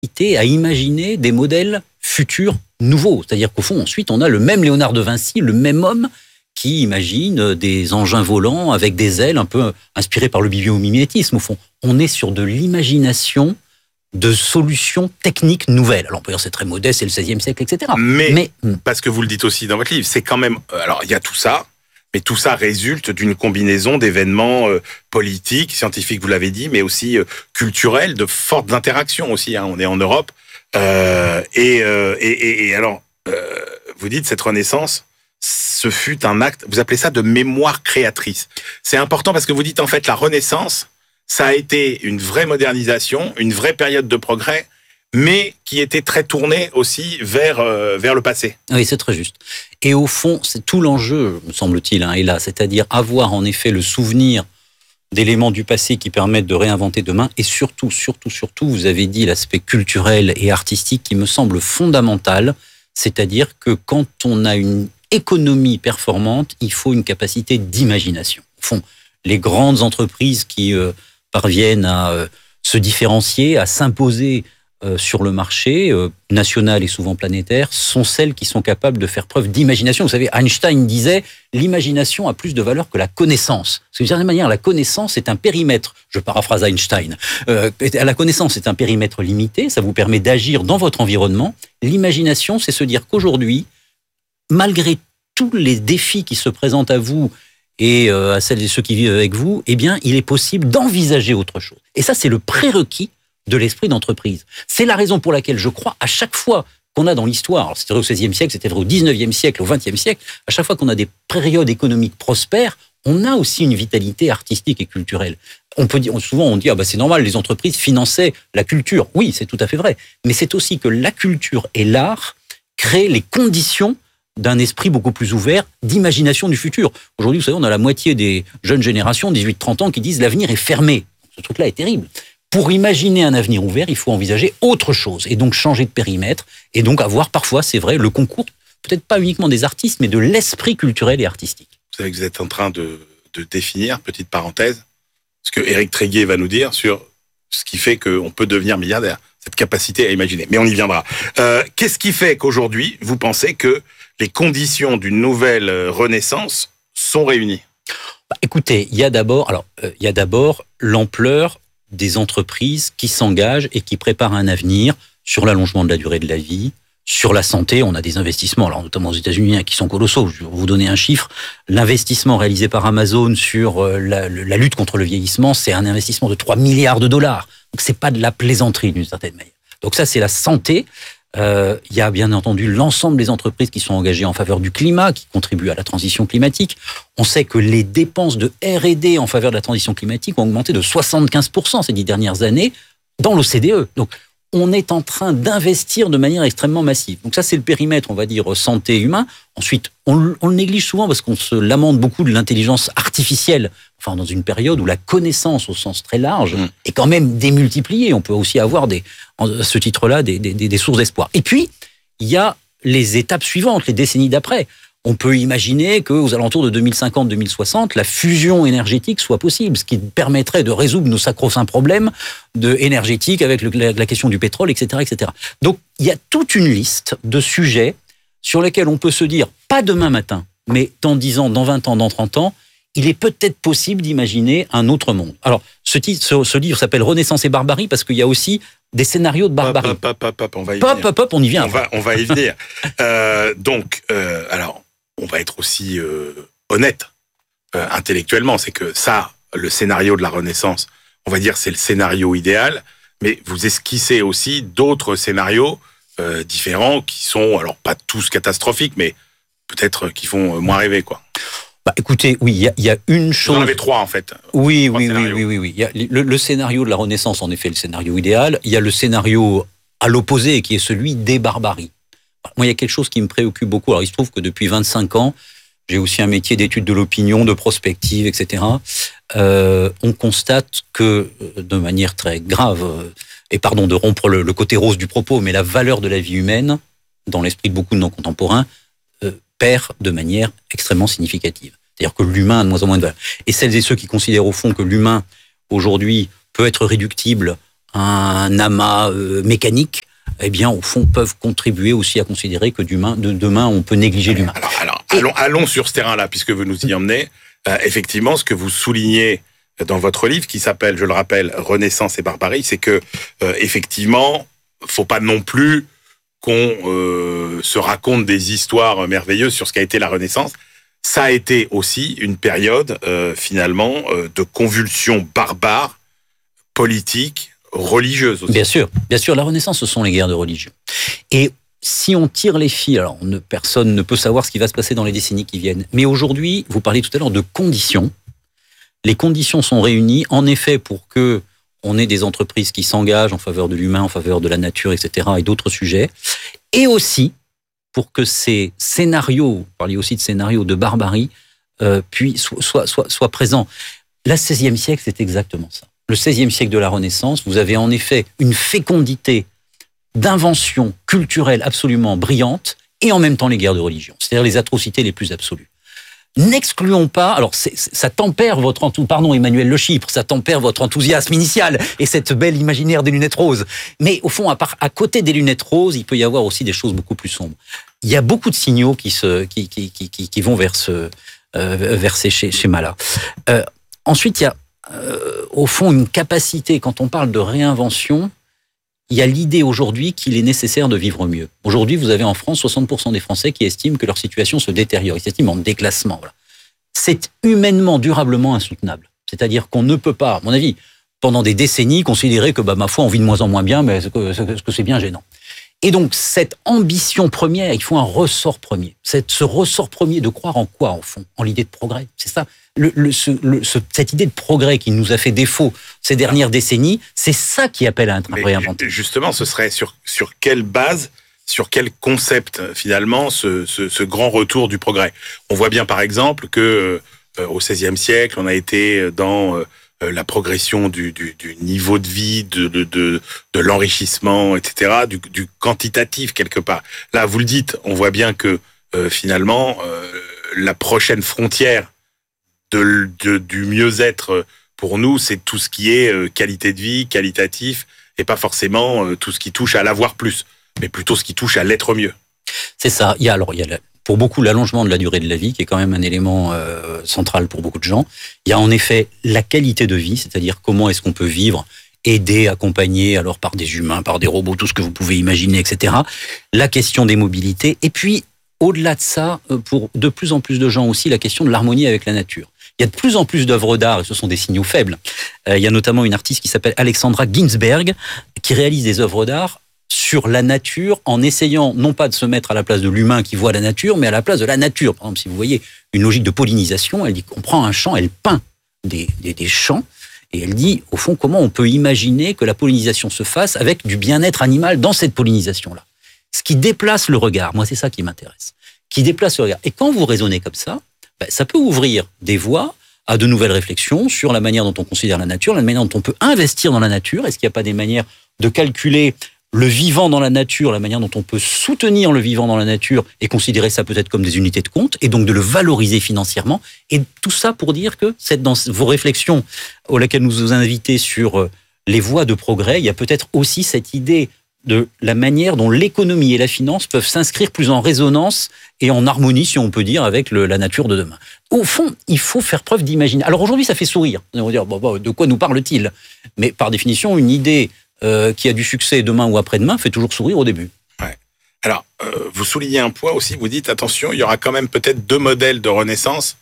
capacité à imaginer des modèles futurs nouveaux. C'est-à-dire qu'au fond, ensuite, on a le même Léonard de Vinci, le même homme qui imagine des engins volants avec des ailes un peu inspirés par le biomimétisme. Au fond, on est sur de l'imagination de solutions techniques nouvelles. Alors on peut dire c'est très modeste, c'est le XVIe siècle, etc. Mais parce que vous le dites aussi dans votre livre, c'est quand même... Alors il y a tout ça, mais tout ça résulte d'une combinaison d'événements politiques, scientifiques, vous l'avez dit, mais aussi culturels, de fortes interactions aussi. On est en Europe. Et alors, vous dites cette Renaissance, ce fut un acte, vous appelez ça de mémoire créatrice. C'est important parce que vous dites en fait la Renaissance, ça a été une vraie modernisation, une vraie période de progrès, mais qui était très tournée aussi vers le passé. Oui, c'est très juste. Et au fond, c'est tout l'enjeu, me semble-t-il, est là, c'est-à-dire avoir en effet le souvenir d'éléments du passé qui permettent de réinventer demain, et surtout, vous avez dit l'aspect culturel et artistique qui me semble fondamental, c'est-à-dire que quand on a une économie performante, il faut une capacité d'imagination. Au fond, les grandes entreprises qui parviennent à se différencier, à s'imposer sur le marché national et souvent planétaire, sont celles qui sont capables de faire preuve d'imagination. Vous savez, Einstein disait « l'imagination a plus de valeur que la connaissance ». Parce que d'une certaine manière, la connaissance est un périmètre, je paraphrase Einstein, la connaissance est un périmètre limité, ça vous permet d'agir dans votre environnement. L'imagination, c'est se dire qu'aujourd'hui, malgré tous les défis qui se présentent à vous et à celles et ceux qui vivent avec vous, eh bien, il est possible d'envisager autre chose. Et ça, c'est le prérequis de l'esprit d'entreprise. C'est la raison pour laquelle je crois, à chaque fois qu'on a dans l'histoire, alors c'était vrai au XVIe siècle, c'était vrai au XIXe siècle, au XXe siècle, à chaque fois qu'on a des périodes économiques prospères, on a aussi une vitalité artistique et culturelle. On peut dire, souvent on dit, c'est normal, les entreprises finançaient la culture. Oui, c'est tout à fait vrai. Mais c'est aussi que la culture et l'art créent les conditions d'un esprit beaucoup plus ouvert, d'imagination du futur. Aujourd'hui, vous savez, on a la moitié des jeunes générations, 18-30 ans, qui disent l'avenir est fermé. Ce truc-là est terrible. Pour imaginer un avenir ouvert, il faut envisager autre chose, et donc changer de périmètre, et donc avoir parfois, c'est vrai, le concours, peut-être pas uniquement des artistes, mais de l'esprit culturel et artistique. Vous savez que vous êtes en train de définir, petite parenthèse, ce que Éric Tréguier va nous dire sur ce qui fait qu'on peut devenir milliardaire, cette capacité à imaginer. Mais on y viendra. Qu'est-ce qui fait qu'aujourd'hui, vous pensez que les conditions d'une nouvelle renaissance sont réunies ? Écoutez, il y a d'abord l'ampleur des entreprises qui s'engagent et qui préparent un avenir sur l'allongement de la durée de la vie, sur la santé. On a des investissements, alors notamment aux États-Unis, qui sont colossaux. Je vais vous donner un chiffre. L'investissement réalisé par Amazon sur la lutte contre le vieillissement, c'est un investissement de 3 milliards de dollars. Donc c'est pas de la plaisanterie d'une certaine manière. Donc ça, c'est la santé. Il y a bien entendu l'ensemble des entreprises qui sont engagées en faveur du climat, qui contribuent à la transition climatique. On sait que les dépenses de R&D en faveur de la transition climatique ont augmenté de 75% ces 10 dernières années dans l'OCDE. Donc, on est en train d'investir de manière extrêmement massive. Donc ça, c'est le périmètre, on va dire, santé humain. Ensuite, on le néglige souvent parce qu'on se lamente beaucoup de l'intelligence artificielle, enfin dans une période où la connaissance au sens très large est quand même démultipliée. On peut aussi avoir à ce titre-là des sources d'espoir. Et puis, il y a les étapes suivantes, les décennies d'après. On peut imaginer qu'aux alentours de 2050-2060, la fusion énergétique soit possible, ce qui permettrait de résoudre nos sacro-saints problèmes énergétiques avec la question du pétrole, etc., etc. Donc, il y a toute une liste de sujets sur lesquels on peut se dire, pas demain matin, mais dans 10 ans, dans 20 ans, dans 30 ans, il est peut-être possible d'imaginer un autre monde. Alors, ce livre s'appelle Renaissance et barbarie parce qu'il y a aussi des scénarios de barbarie. On va y venir. On y vient. On va y venir. Alors, on va être aussi honnête intellectuellement. C'est que ça, le scénario de la Renaissance, on va dire c'est le scénario idéal, mais vous esquissez aussi d'autres scénarios différents qui sont, alors pas tous catastrophiques, mais peut-être qui font moins rêver, quoi. Écoutez, oui, il y a une chose... Vous en avez 3, en fait. Oui. Il y a le scénario de la Renaissance, en effet, le scénario idéal. Il y a le scénario à l'opposé, qui est celui des barbaries. Moi, il y a quelque chose qui me préoccupe beaucoup. Alors, il se trouve que depuis 25 ans, j'ai aussi un métier d'étude de l'opinion, de prospective, etc. On constate que, de manière très grave, et pardon de rompre le côté rose du propos, mais la valeur de la vie humaine, dans l'esprit de beaucoup de non-contemporains, perd de manière extrêmement significative. C'est-à-dire que l'humain a de moins en moins de valeur. Et celles et ceux qui considèrent au fond que l'humain, aujourd'hui, peut être réductible un amas mécanique, eh bien, au fond, peuvent contribuer aussi à considérer que demain, on peut négliger l'humain. Allons sur ce terrain-là, puisque vous nous y emmenez. Effectivement, ce que vous soulignez dans votre livre, qui s'appelle, je le rappelle, Renaissance et barbarie, c'est que, effectivement, faut pas non plus qu'on se raconte des histoires merveilleuses sur ce qu'a été la Renaissance. Ça a été aussi une période, finalement, de convulsions barbares, politiques, religieuses aussi. Bien sûr, la Renaissance, ce sont les guerres de religion. Et si on tire les fils, alors personne ne peut savoir ce qui va se passer dans les décennies qui viennent. Mais aujourd'hui, vous parliez tout à l'heure de conditions. Les conditions sont réunies, en effet, pour que on ait des entreprises qui s'engagent en faveur de l'humain, en faveur de la nature, etc., et d'autres sujets. Et aussi, pour que ces scénarios, vous parliez aussi de scénarios de barbarie, soient présents. Le XVIe siècle, c'est exactement ça. Le XVIe siècle de la Renaissance, vous avez en effet une fécondité d'inventions culturelles absolument brillantes et en même temps les guerres de religion, c'est-à-dire les atrocités les plus absolues. N'excluons pas, alors ça tempère votre enthousiasme, pardon Emmanuel Le Chypre, ça tempère votre enthousiasme initial et cette belle imaginaire des lunettes roses. Mais au fond, à côté des lunettes roses, il peut y avoir aussi des choses beaucoup plus sombres. Il y a beaucoup de signaux qui vont vers ces schémas-là. Ensuite, il y a au fond une capacité, quand on parle de réinvention, il y a l'idée aujourd'hui qu'il est nécessaire de vivre mieux. Aujourd'hui, vous avez en France 60% des Français qui estiment que leur situation se détériore. Ils s'estiment en déclassement. Voilà. C'est humainement, durablement insoutenable. C'est-à-dire qu'on ne peut pas, à mon avis, pendant des décennies, considérer que, ma foi, on vit de moins en moins bien, mais que c'est bien gênant. Et donc, cette ambition première, il faut un ressort premier. Ce ressort premier de croire en quoi, au fond? En l'idée de progrès. C'est ça. Cette idée de progrès qui nous a fait défaut ces dernières décennies, c'est ça qui appelle à être réinventé. Justement, ce serait sur quelle base, sur quel concept, finalement, ce grand retour du progrès? On voit bien, par exemple, que au XVIe siècle, on a été dans la progression du niveau de vie, de l'enrichissement, etc., du quantitatif, quelque part. Là, vous le dites, on voit bien que, finalement, la prochaine frontière du mieux-être pour nous, c'est tout ce qui est qualité de vie, qualitatif, et pas forcément tout ce qui touche à l'avoir plus, mais plutôt ce qui touche à l'être mieux. C'est ça. Il y a pour beaucoup l'allongement de la durée de la vie, qui est quand même un élément central pour beaucoup de gens. Il y a en effet la qualité de vie, c'est-à-dire comment est-ce qu'on peut vivre, aider, accompagner, alors par des humains, par des robots, tout ce que vous pouvez imaginer, etc. La question des mobilités, et puis au-delà de ça, pour de plus en plus de gens aussi, la question de l'harmonie avec la nature. Il y a de plus en plus d'œuvres d'art, et ce sont des signaux faibles. Il y a notamment une artiste qui s'appelle Alexandra Ginsberg, qui réalise des œuvres d'art sur la nature, en essayant non pas de se mettre à la place de l'humain qui voit la nature, mais à la place de la nature. Par exemple, si vous voyez une logique de pollinisation, elle dit qu'on prend un champ, elle peint des champs, et elle dit, au fond, comment on peut imaginer que la pollinisation se fasse avec du bien-être animal dans cette pollinisation-là. Ce qui déplace le regard, moi c'est ça qui m'intéresse, qui déplace le regard. Et quand vous raisonnez comme ça, ça peut ouvrir des voies à de nouvelles réflexions sur la manière dont on considère la nature, la manière dont on peut investir dans la nature. Est-ce qu'il n'y a pas des manières de calculer le vivant dans la nature, la manière dont on peut soutenir le vivant dans la nature et considérer ça peut-être comme des unités de compte, et donc de le valoriser financièrement. Et tout ça pour dire que dans vos réflexions auxquelles nous vous invitez sur les voies de progrès, il y a peut-être aussi cette idée de la manière dont l'économie et la finance peuvent s'inscrire plus en résonance et en harmonie, si on peut dire, avec la nature de demain. Au fond, il faut faire preuve d'imagination. Alors aujourd'hui, ça fait sourire. On va dire, de quoi nous parle-t-il? Mais par définition, une idée qui a du succès demain ou après-demain fait toujours sourire au début. Ouais. Alors, vous soulignez un point aussi, vous dites, attention, il y aura quand même peut-être deux modèles de Renaissance,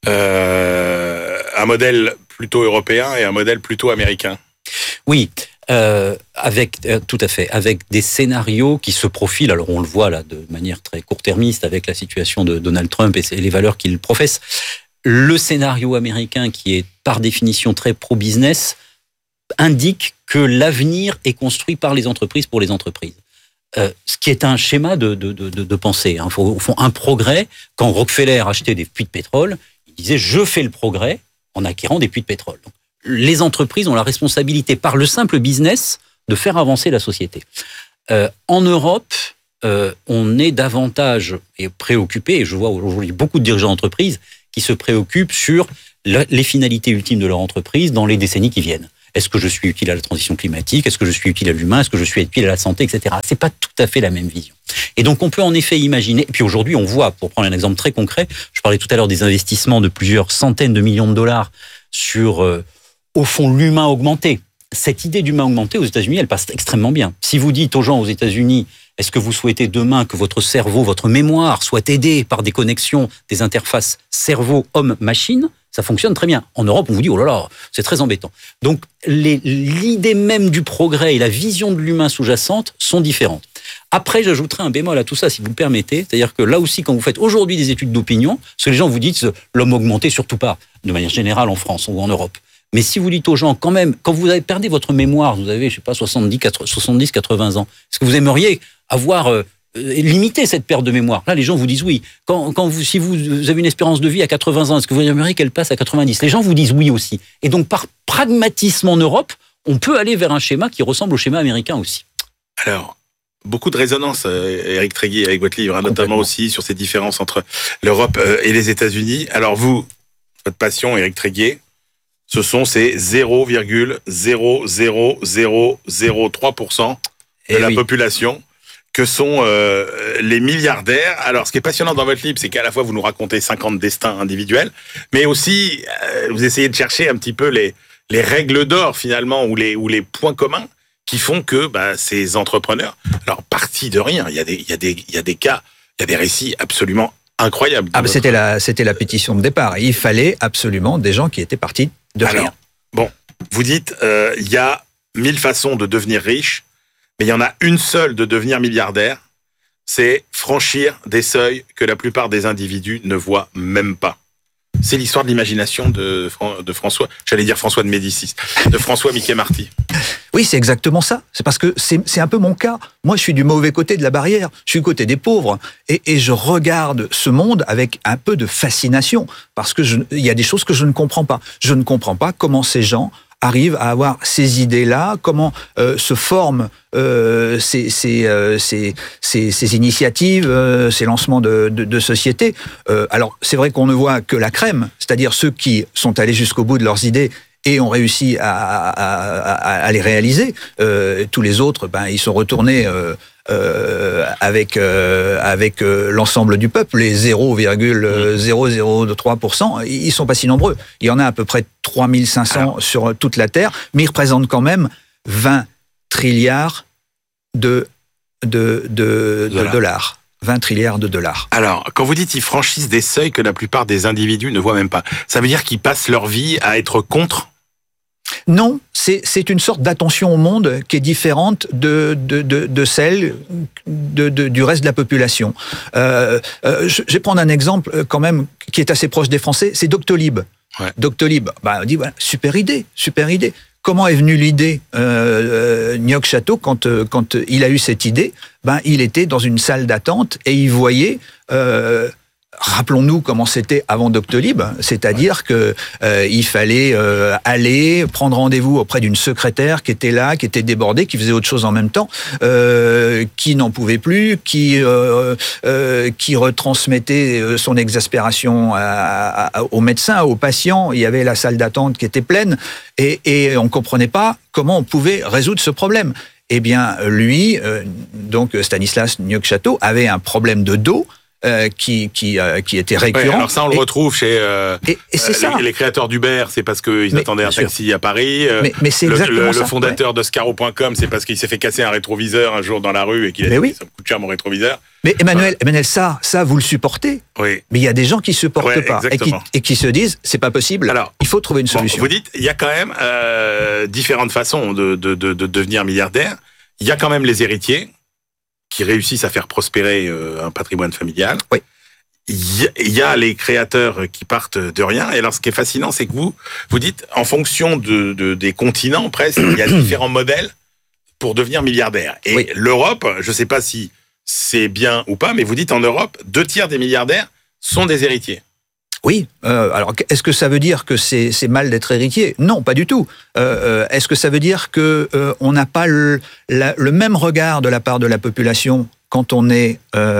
un modèle plutôt européen et un modèle plutôt américain. Oui, tout à fait, avec des scénarios qui se profilent. Alors on le voit là de manière très court-termiste avec la situation de Donald Trump et les valeurs qu'il professe. Le scénario américain, qui est par définition très pro-business, indique que l'avenir est construit par les entreprises pour les entreprises. Ce qui est un schéma de pensée. Hein. Au fond, un progrès. Quand Rockefeller achetait des puits de pétrole, il disait « je fais le progrès en acquérant des puits de pétrole ». Donc, les entreprises ont la responsabilité, par le simple business, de faire avancer la société. En Europe, on est davantage préoccupé, et je vois aujourd'hui beaucoup de dirigeants d'entreprises qui se préoccupent sur les finalités ultimes de leur entreprise dans les décennies qui viennent. Est-ce que je suis utile à la transition climatique? Est-ce que je suis utile à l'humain? Est-ce que je suis utile à la santé, etc. C'est pas tout à fait la même vision. Et donc, on peut en effet imaginer, et puis aujourd'hui, on voit, pour prendre un exemple très concret, je parlais tout à l'heure des investissements de plusieurs centaines de millions de dollars sur, au fond, l'humain augmenté. Cette idée d'humain augmenté aux États-Unis, elle passe extrêmement bien. Si vous dites aux gens aux États-Unis, est-ce que vous souhaitez demain que votre cerveau, votre mémoire soit aidée par des connexions, des interfaces cerveau-homme-machine, ça fonctionne très bien. En Europe, on vous dit, oh là là, c'est très embêtant. Donc, l'idée même du progrès et la vision de l'humain sous-jacente sont différentes. Après, j'ajouterai un bémol à tout ça, si vous le permettez. C'est-à-dire que là aussi, quand vous faites aujourd'hui des études d'opinion, ce que les gens vous disent, l'homme augmenté, surtout pas, de manière générale en France ou en Europe. Mais si vous dites aux gens, quand même, quand vous avez perdu votre mémoire, vous avez, je sais pas, 70, 80 ans, est-ce que vous aimeriez avoir limité cette perte de mémoire? Là, les gens vous disent oui. Si vous avez une espérance de vie à 80 ans, est-ce que vous aimeriez qu'elle passe à 90? Les gens vous disent oui aussi. Et donc, par pragmatisme en Europe, on peut aller vers un schéma qui ressemble au schéma américain aussi. Alors, beaucoup de résonance, Éric Tréguier, avec votre livre, notamment aussi sur ces différences entre l'Europe et les États-Unis. Alors vous, votre passion, Éric Tréguier, ce sont ces 0,00003% de la population que sont les milliardaires. Alors, ce qui est passionnant dans votre livre, c'est qu'à la fois, vous nous racontez 50 destins individuels, mais aussi, vous essayez de chercher un petit peu les règles d'or, finalement, ou les points communs qui font que ces entrepreneurs, alors, partis de rien, il y a des cas, il y a des récits absolument incroyables. Ah, c'était la pétition de départ. Il fallait absolument des gens qui étaient partis de rien. Bon, vous dites, il y a 1000 façons de devenir riche, mais il y en a une seule de devenir milliardaire, c'est franchir des seuils que la plupart des individus ne voient même pas. C'est l'histoire de l'imagination de François, j'allais dire François de Médicis, de François Mickey Marty. Oui, c'est exactement ça. C'est parce que c'est un peu mon cas. Moi, je suis du mauvais côté de la barrière. Je suis du côté des pauvres. Et je regarde ce monde avec un peu de fascination. Parce que il y a des choses que je ne comprends pas. Je ne comprends pas comment ces gens arrivent à avoir ces idées-là, comment se forment ces initiatives, ces lancements de sociétés. Alors, c'est vrai qu'on ne voit que la crème, c'est-à-dire ceux qui sont allés jusqu'au bout de leurs idées et ont réussi à les réaliser. Tous les autres, ils sont retournés avec l'ensemble du peuple. Les 0,003%, ils sont pas si nombreux. Il y en a à peu près 3500 sur toute la Terre, mais ils représentent quand même 20 trilliards de dollars. 20 trilliards de dollars. Alors, quand vous dites qu'ils franchissent des seuils que la plupart des individus ne voient même pas, ça veut dire qu'ils passent leur vie à être contre ? Non, c'est une sorte d'attention au monde qui est différente de celle du reste de la population. Je vais prendre un exemple quand même qui est assez proche des Français, c'est Doctolib. Ouais. Doctolib, on dit voilà, super idée. Comment est venue l'idée Nyok Château, quand il a eu cette idée, il était dans une salle d'attente et il voyait... Rappelons-nous comment c'était avant Doctolib, c'est-à-dire que il fallait aller prendre rendez-vous auprès d'une secrétaire qui était là, qui était débordée, qui faisait autre chose en même temps, qui n'en pouvait plus, qui retransmettait son exaspération aux médecins, aux patients. Il y avait la salle d'attente qui était pleine et on comprenait pas comment on pouvait résoudre ce problème. Eh bien, lui, donc Stanislas Nyok Château, avait un problème de dos. Qui était récurrent. Ouais, alors ça, on le retrouve chez les créateurs d'Uber, c'est parce qu'ils attendaient un taxi à Paris. Mais c'est exactement ça. Le fondateur de Scaro.com, c'est parce qu'il s'est fait casser un rétroviseur un jour dans la rue et qu'il a dit ça me coûte cher mon rétroviseur. Mais Emmanuel, ça, vous le supportez. Oui. Mais il y a des gens qui ne supportent pas et qui se disent, c'est pas possible, alors, il faut trouver une solution. Vous dites, il y a quand même différentes façons de devenir milliardaire. Il y a quand même les héritiers qui réussissent à faire prospérer un patrimoine familial. Oui. Il y a les créateurs qui partent de rien. Et alors, ce qui est fascinant, c'est que vous dites, en fonction des continents, presque, il y a différents modèles pour devenir milliardaire. Et l'Europe, je ne sais pas si c'est bien ou pas, mais vous dites, en Europe, 2/3 des milliardaires sont des héritiers. Oui. Alors, est-ce que ça veut dire que c'est mal d'être héritier ? Non, pas du tout. Est-ce que ça veut dire que on n'a pas le même regard de la part de la population quand on est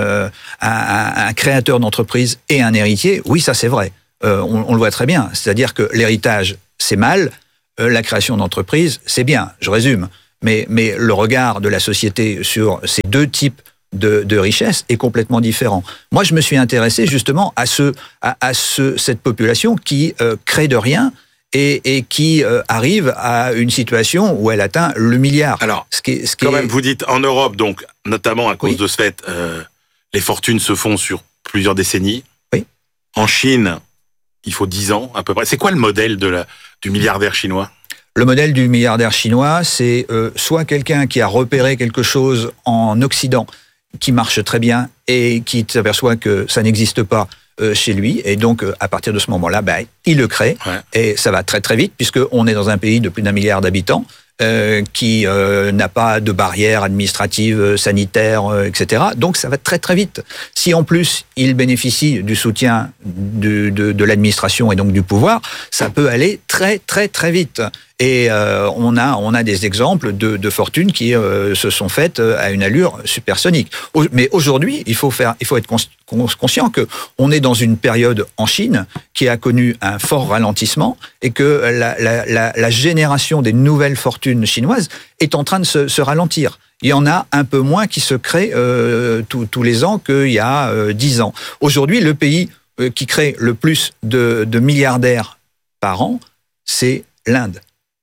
un créateur d'entreprise et un héritier ? Oui, ça c'est vrai. On le voit très bien. C'est-à-dire que l'héritage, c'est mal. la création d'entreprises, c'est bien, je résume, mais le regard de la société sur ces deux types de richesse est complètement différent. Moi, je me suis intéressé justement à cette population qui crée de rien et qui arrive à une situation où elle atteint le milliard. Alors, même, vous dites en Europe, donc notamment à cause de ce fait, les fortunes se font sur plusieurs décennies. Oui. En Chine, il faut 10 ans à peu près. C'est quoi le modèle du milliardaire chinois ? Le modèle du milliardaire chinois, c'est soit quelqu'un qui a repéré quelque chose en Occident qui marche très bien et qui s'aperçoit que ça n'existe pas chez lui, et donc à partir de ce moment-là, il le crée, et ça va très très vite, puisqu'on est dans un pays de plus d'1 milliard d'habitants, qui n'a pas de barrières administratives, sanitaires, etc. Donc ça va très très vite. Si en plus il bénéficie du soutien de l'administration et donc du pouvoir, ça peut aller très très très vite. Et on a des exemples de fortunes qui se sont faites à une allure supersonique. Mais aujourd'hui, il faut être conscient que on est dans une période en Chine qui a connu un fort ralentissement, et que la génération des nouvelles fortunes chinoises est en train de se ralentir. Il y en a un peu moins qui se créent tous les ans qu'il y a 10 ans. Aujourd'hui, le pays qui crée le plus de milliardaires par an, c'est l'Inde.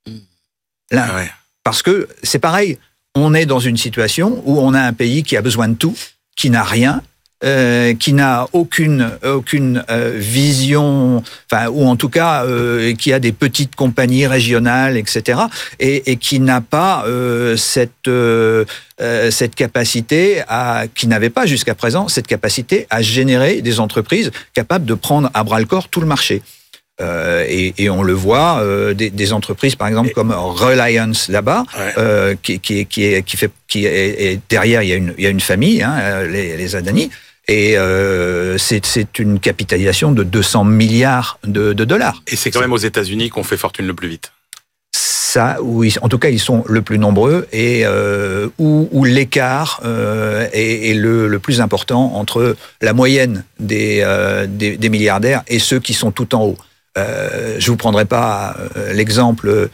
Ah ouais. Parce que c'est pareil, on est dans une situation où on a un pays qui a besoin de tout, qui n'a rien, qui n'a aucune vision, ou en tout cas qui a des petites compagnies régionales, etc., et qui n'a pas cette capacité qui n'avait pas jusqu'à présent cette capacité à générer des entreprises capables de prendre à bras le corps tout le marché. Et on le voit, des entreprises par exemple comme Reliance là-bas, qui est derrière, il y a une famille, les Adani, et c'est une capitalisation de 200 milliards de dollars. Et c'est quand même aux États-Unis qu'on fait fortune le plus vite. Ça, oui, en tout cas, ils sont le plus nombreux, et où l'écart est le plus important entre la moyenne des milliardaires et ceux qui sont tout en haut. Je vous prendrai pas l'exemple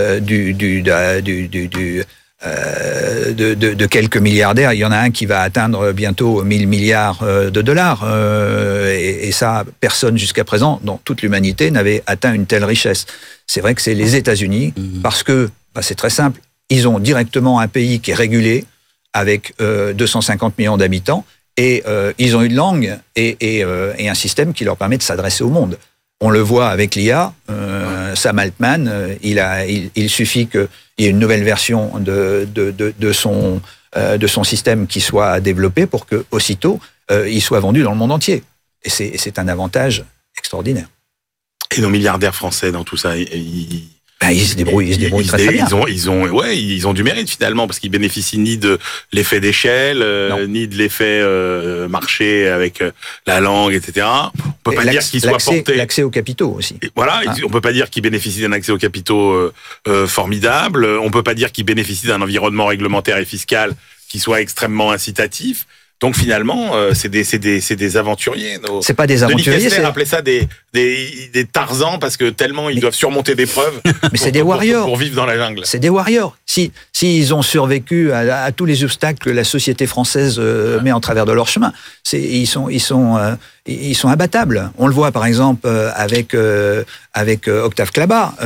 de quelques milliardaires. Il y en a un qui va atteindre bientôt 1000 milliards de dollars, et ça, personne jusqu'à présent dans toute l'humanité n'avait atteint une telle richesse. C'est vrai que c'est les États-Unis, parce que c'est très simple, ils ont directement un pays qui est régulé avec 250 millions d'habitants, et ils ont une langue et un système qui leur permet de s'adresser au monde. On le voit avec l'IA, Sam Altman, il suffit qu'il y ait une nouvelle version de son système qui soit développée pour que aussitôt il soit vendu dans le monde entier. Et c'est un avantage extraordinaire. Et nos milliardaires français dans tout ça, ils se débrouillent très bien. Ils ont du mérite finalement, parce qu'ils bénéficient ni de l'effet d'échelle, ni de l'effet marché avec la langue, etc. On peut pas dire qu'ils soient portés. L'accès aux capitaux aussi. On peut pas dire qu'ils bénéficient d'un accès aux capitaux formidable. On peut pas dire qu'ils bénéficient d'un environnement réglementaire et fiscal qui soit extrêmement incitatif. Donc finalement, c'est des aventuriers. C'est pas des aventuriers. Denis Kessler appelait ça des Tarzans, parce que tellement ils doivent surmonter des preuves. Mais c'est des warriors pour vivre dans la jungle. C'est des warriors. Si ils ont survécu à tous les obstacles que la société française met en travers de leur chemin, ils sont abattables. On le voit par exemple avec Octave Klaba,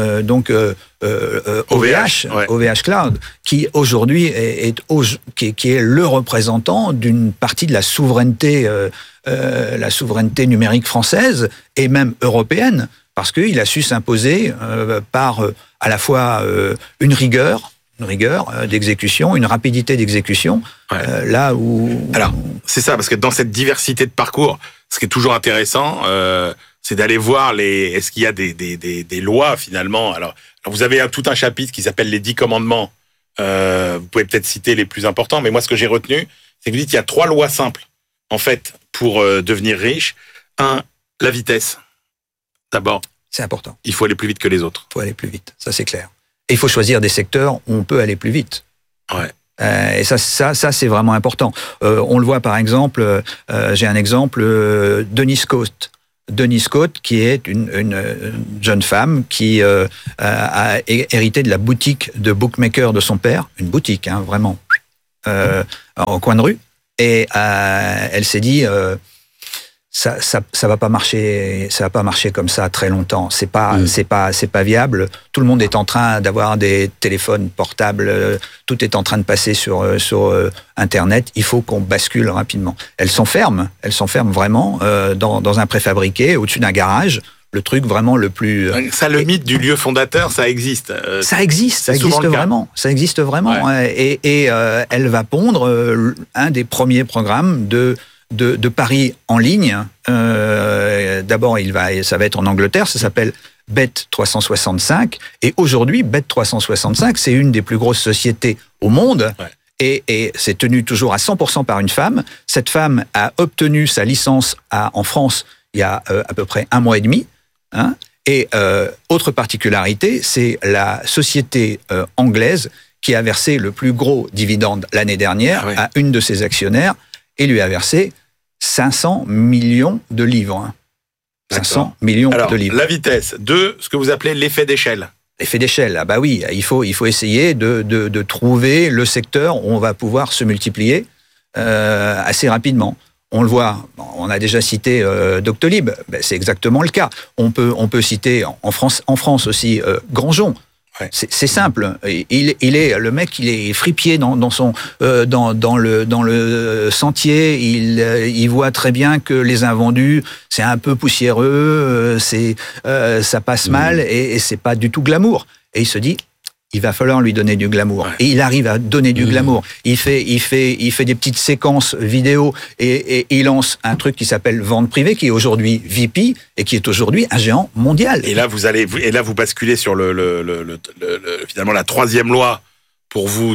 OVH Cloud, qui aujourd'hui qui est le représentant d'une partie de la souveraineté numérique française et même européenne, parce qu'il a su s'imposer par à la fois une rigueur d'exécution, une rapidité d'exécution, là où... Alors, c'est ça, parce que dans cette diversité de parcours, ce qui est toujours intéressant, c'est d'aller voir est-ce qu'il y a des lois finalement. Alors, vous avez tout un chapitre qui s'appelle les 10 commandements. Vous pouvez peut-être citer les plus importants, mais moi, ce que j'ai retenu, c'est que vous dites qu'il y a 3 lois simples, en fait, pour devenir riche. 1, la vitesse. D'abord. C'est important. Il faut aller plus vite que les autres. Il faut aller plus vite, ça c'est clair. Et il faut choisir des secteurs où on peut aller plus vite. Ouais. Et ça c'est vraiment important. On le voit par exemple, j'ai un exemple, Denis Coste, Denise Cote, qui est une jeune femme qui a hérité de la boutique de bookmaker de son père, une boutique, hein, vraiment, au coin de rue. Et elle s'est dit, ça va pas marcher comme ça très longtemps. C'est pas viable. Tout le monde est en train d'avoir des téléphones portables. Tout est en train de passer sur Internet. Il faut qu'on bascule rapidement. Elle s'enferme vraiment dans un préfabriqué au-dessus d'un garage. Le truc vraiment le plus... Ça, le mythe du lieu fondateur, ça existe. Ça existe vraiment. Ça existe vraiment. Ouais. Et elle va pondre un des premiers programmes de paris en ligne. D'abord, ça va être en Angleterre. Ça s'appelle Bet365. Et aujourd'hui, Bet365, c'est une des plus grosses sociétés au monde. Ouais. Et c'est tenu toujours à 100% par une femme. Cette femme a obtenu sa licence en France il y a à peu près 1 mois et demi. Hein, et autre particularité, c'est la société anglaise qui a versé le plus gros dividende l'année dernière à une de ses actionnaires et lui a versé 500 millions de livres. Hein. 500 millions de livres. La vitesse de ce que vous appelez l'effet d'échelle. L'effet d'échelle, ah bah oui, il faut essayer de trouver le secteur où on va pouvoir se multiplier assez rapidement. On le voit, on a déjà cité Doctolib, ben c'est exactement le cas. On peut citer en France aussi Grandjean. Ouais. C'est simple. Le mec, il est fripier dans le sentier. Il voit très bien que les invendus, c'est un peu poussiéreux, ça passe mal et c'est pas du tout glamour. Et il se dit, il va falloir lui donner du glamour. Ouais. Et il arrive à donner du glamour. Il fait des petites séquences vidéo et il lance un truc qui s'appelle Vente Privée, qui est aujourd'hui VP et qui est aujourd'hui un géant mondial. Et là, vous basculez sur finalement la 3e loi pour vous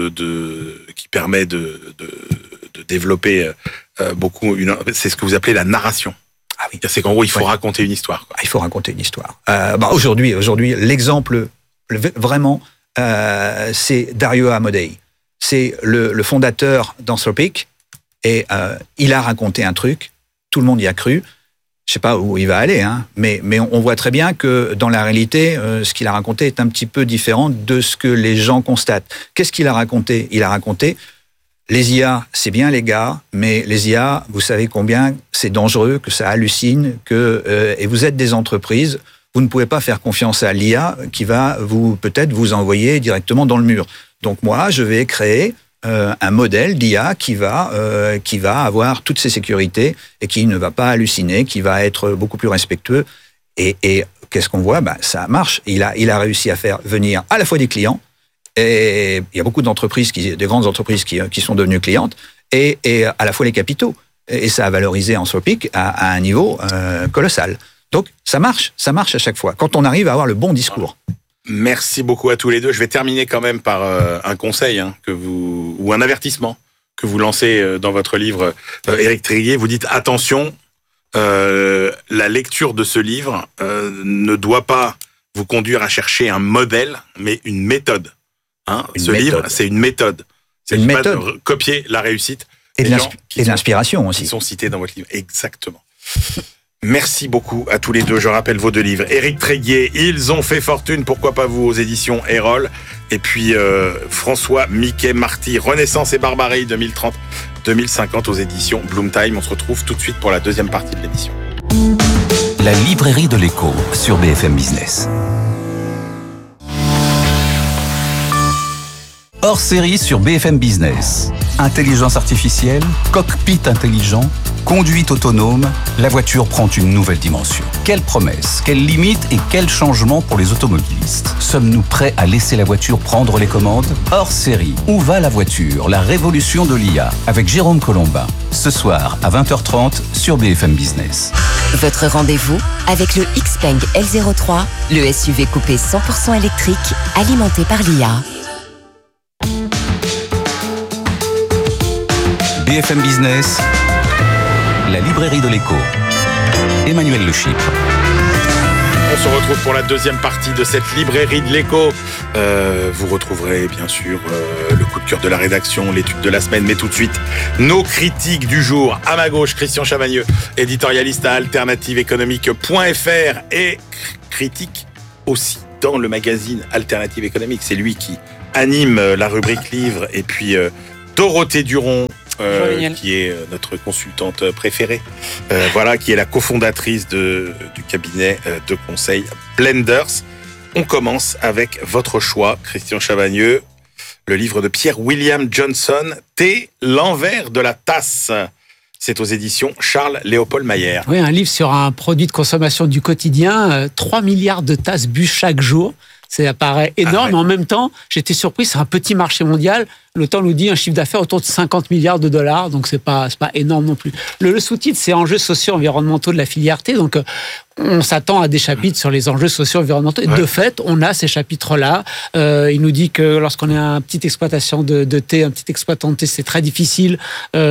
qui permet de développer beaucoup. C'est ce que vous appelez la narration. Ah oui. C'est qu'en gros, il faut raconter une histoire. Quoi. Il faut raconter une histoire. Aujourd'hui, l'exemple vraiment, c'est Dario Amodei. C'est le fondateur d'Anthropic et il a raconté un truc, tout le monde y a cru. Je sais pas où il va aller, hein, mais on voit très bien que dans la réalité, ce qu'il a raconté est un petit peu différent de ce que les gens constatent. Qu'est-ce qu'il a raconté ? Il a raconté les IA, c'est bien les gars, mais les IA, vous savez combien c'est dangereux, que ça hallucine, et vous êtes des entreprises. Vous ne pouvez pas faire confiance à l'IA qui va peut-être vous envoyer directement dans le mur. Donc moi, je vais créer un modèle d'IA qui va avoir toutes ces sécurités et qui ne va pas halluciner, qui va être beaucoup plus respectueux. Et qu'est-ce qu'on voit ? Ça marche. Il a réussi à faire venir à la fois des clients, et il y a beaucoup d'entreprises, des grandes entreprises qui sont devenues clientes, et à la fois les capitaux. Et ça a valorisé Anthropic à un niveau colossal. Donc, ça marche à chaque fois, quand on arrive à avoir le bon discours. Merci beaucoup à tous les deux. Je vais terminer quand même par un conseil ou un avertissement que vous lancez dans votre livre, Éric Tréguier. Vous dites, attention, la lecture de ce livre ne doit pas vous conduire à chercher un modèle, mais une méthode. Livre, c'est une méthode. C'est une méthode de copier la réussite. Et de l'inspiration aussi. Qui sont cités dans votre livre. Exactement. Merci beaucoup à tous les deux. Je rappelle vos 2 livres. Éric Tréguier, Ils ont fait fortune, pourquoi pas vous, aux éditions Erol. Et puis François Miquet Marty, Renaissance et barbarie 2030-2050 aux éditions Bloomtime. On se retrouve tout de suite pour la 2e partie de l'émission. La librairie de l'écho sur BFM Business. Hors série sur BFM Business. Intelligence artificielle, cockpit intelligent, conduite autonome, la voiture prend une nouvelle dimension. Quelles promesses, quelles limites et quels changements pour les automobilistes ? Sommes-nous prêts à laisser la voiture prendre les commandes ? Hors série, où va la voiture ? La révolution de l'IA, avec Jérôme Colombin. Ce soir à 20h30 sur BFM Business. Votre rendez-vous avec le Xpeng L03, le SUV coupé 100% électrique, alimenté par l'IA. BFM Business, la librairie de l'écho. Emmanuel Le Chypre. On se retrouve pour la deuxième partie de cette librairie de l'écho. Vous retrouverez bien sûr le coup de cœur de la rédaction, l'étude de la semaine, mais tout de suite, nos critiques du jour. À ma gauche, Christian Chavagneux, éditorialiste à alternativeéconomique.fr et critique aussi dans le magazine Alternative Économique. C'est lui qui anime la rubrique livre. Et puis Dorothée Duron, qui est notre consultante préférée, qui est la cofondatrice du cabinet de conseil Blenders. On commence avec votre choix, Christian Chavagneux, le livre de Pierre William Johnson, Thé, l'envers de la tasse. C'est aux éditions Charles-Léopold Mayer. Oui, un livre sur un produit de consommation du quotidien, 3 milliards de tasses bues chaque jour. Ça paraît énorme, mais en même temps, j'étais surpris, c'est un petit marché mondial. Le Temps nous dit un chiffre d'affaires autour de 50 milliards de dollars, donc c'est pas énorme non plus. Le sous-titre, c'est enjeux socio-environnementaux de la filière thé, donc on s'attend à des chapitres sur les enjeux socio-environnementaux. Et de fait, on a ces chapitres-là. Il nous dit que lorsqu'on est une petite exploitation de thé, un petit exploitant de thé, c'est très difficile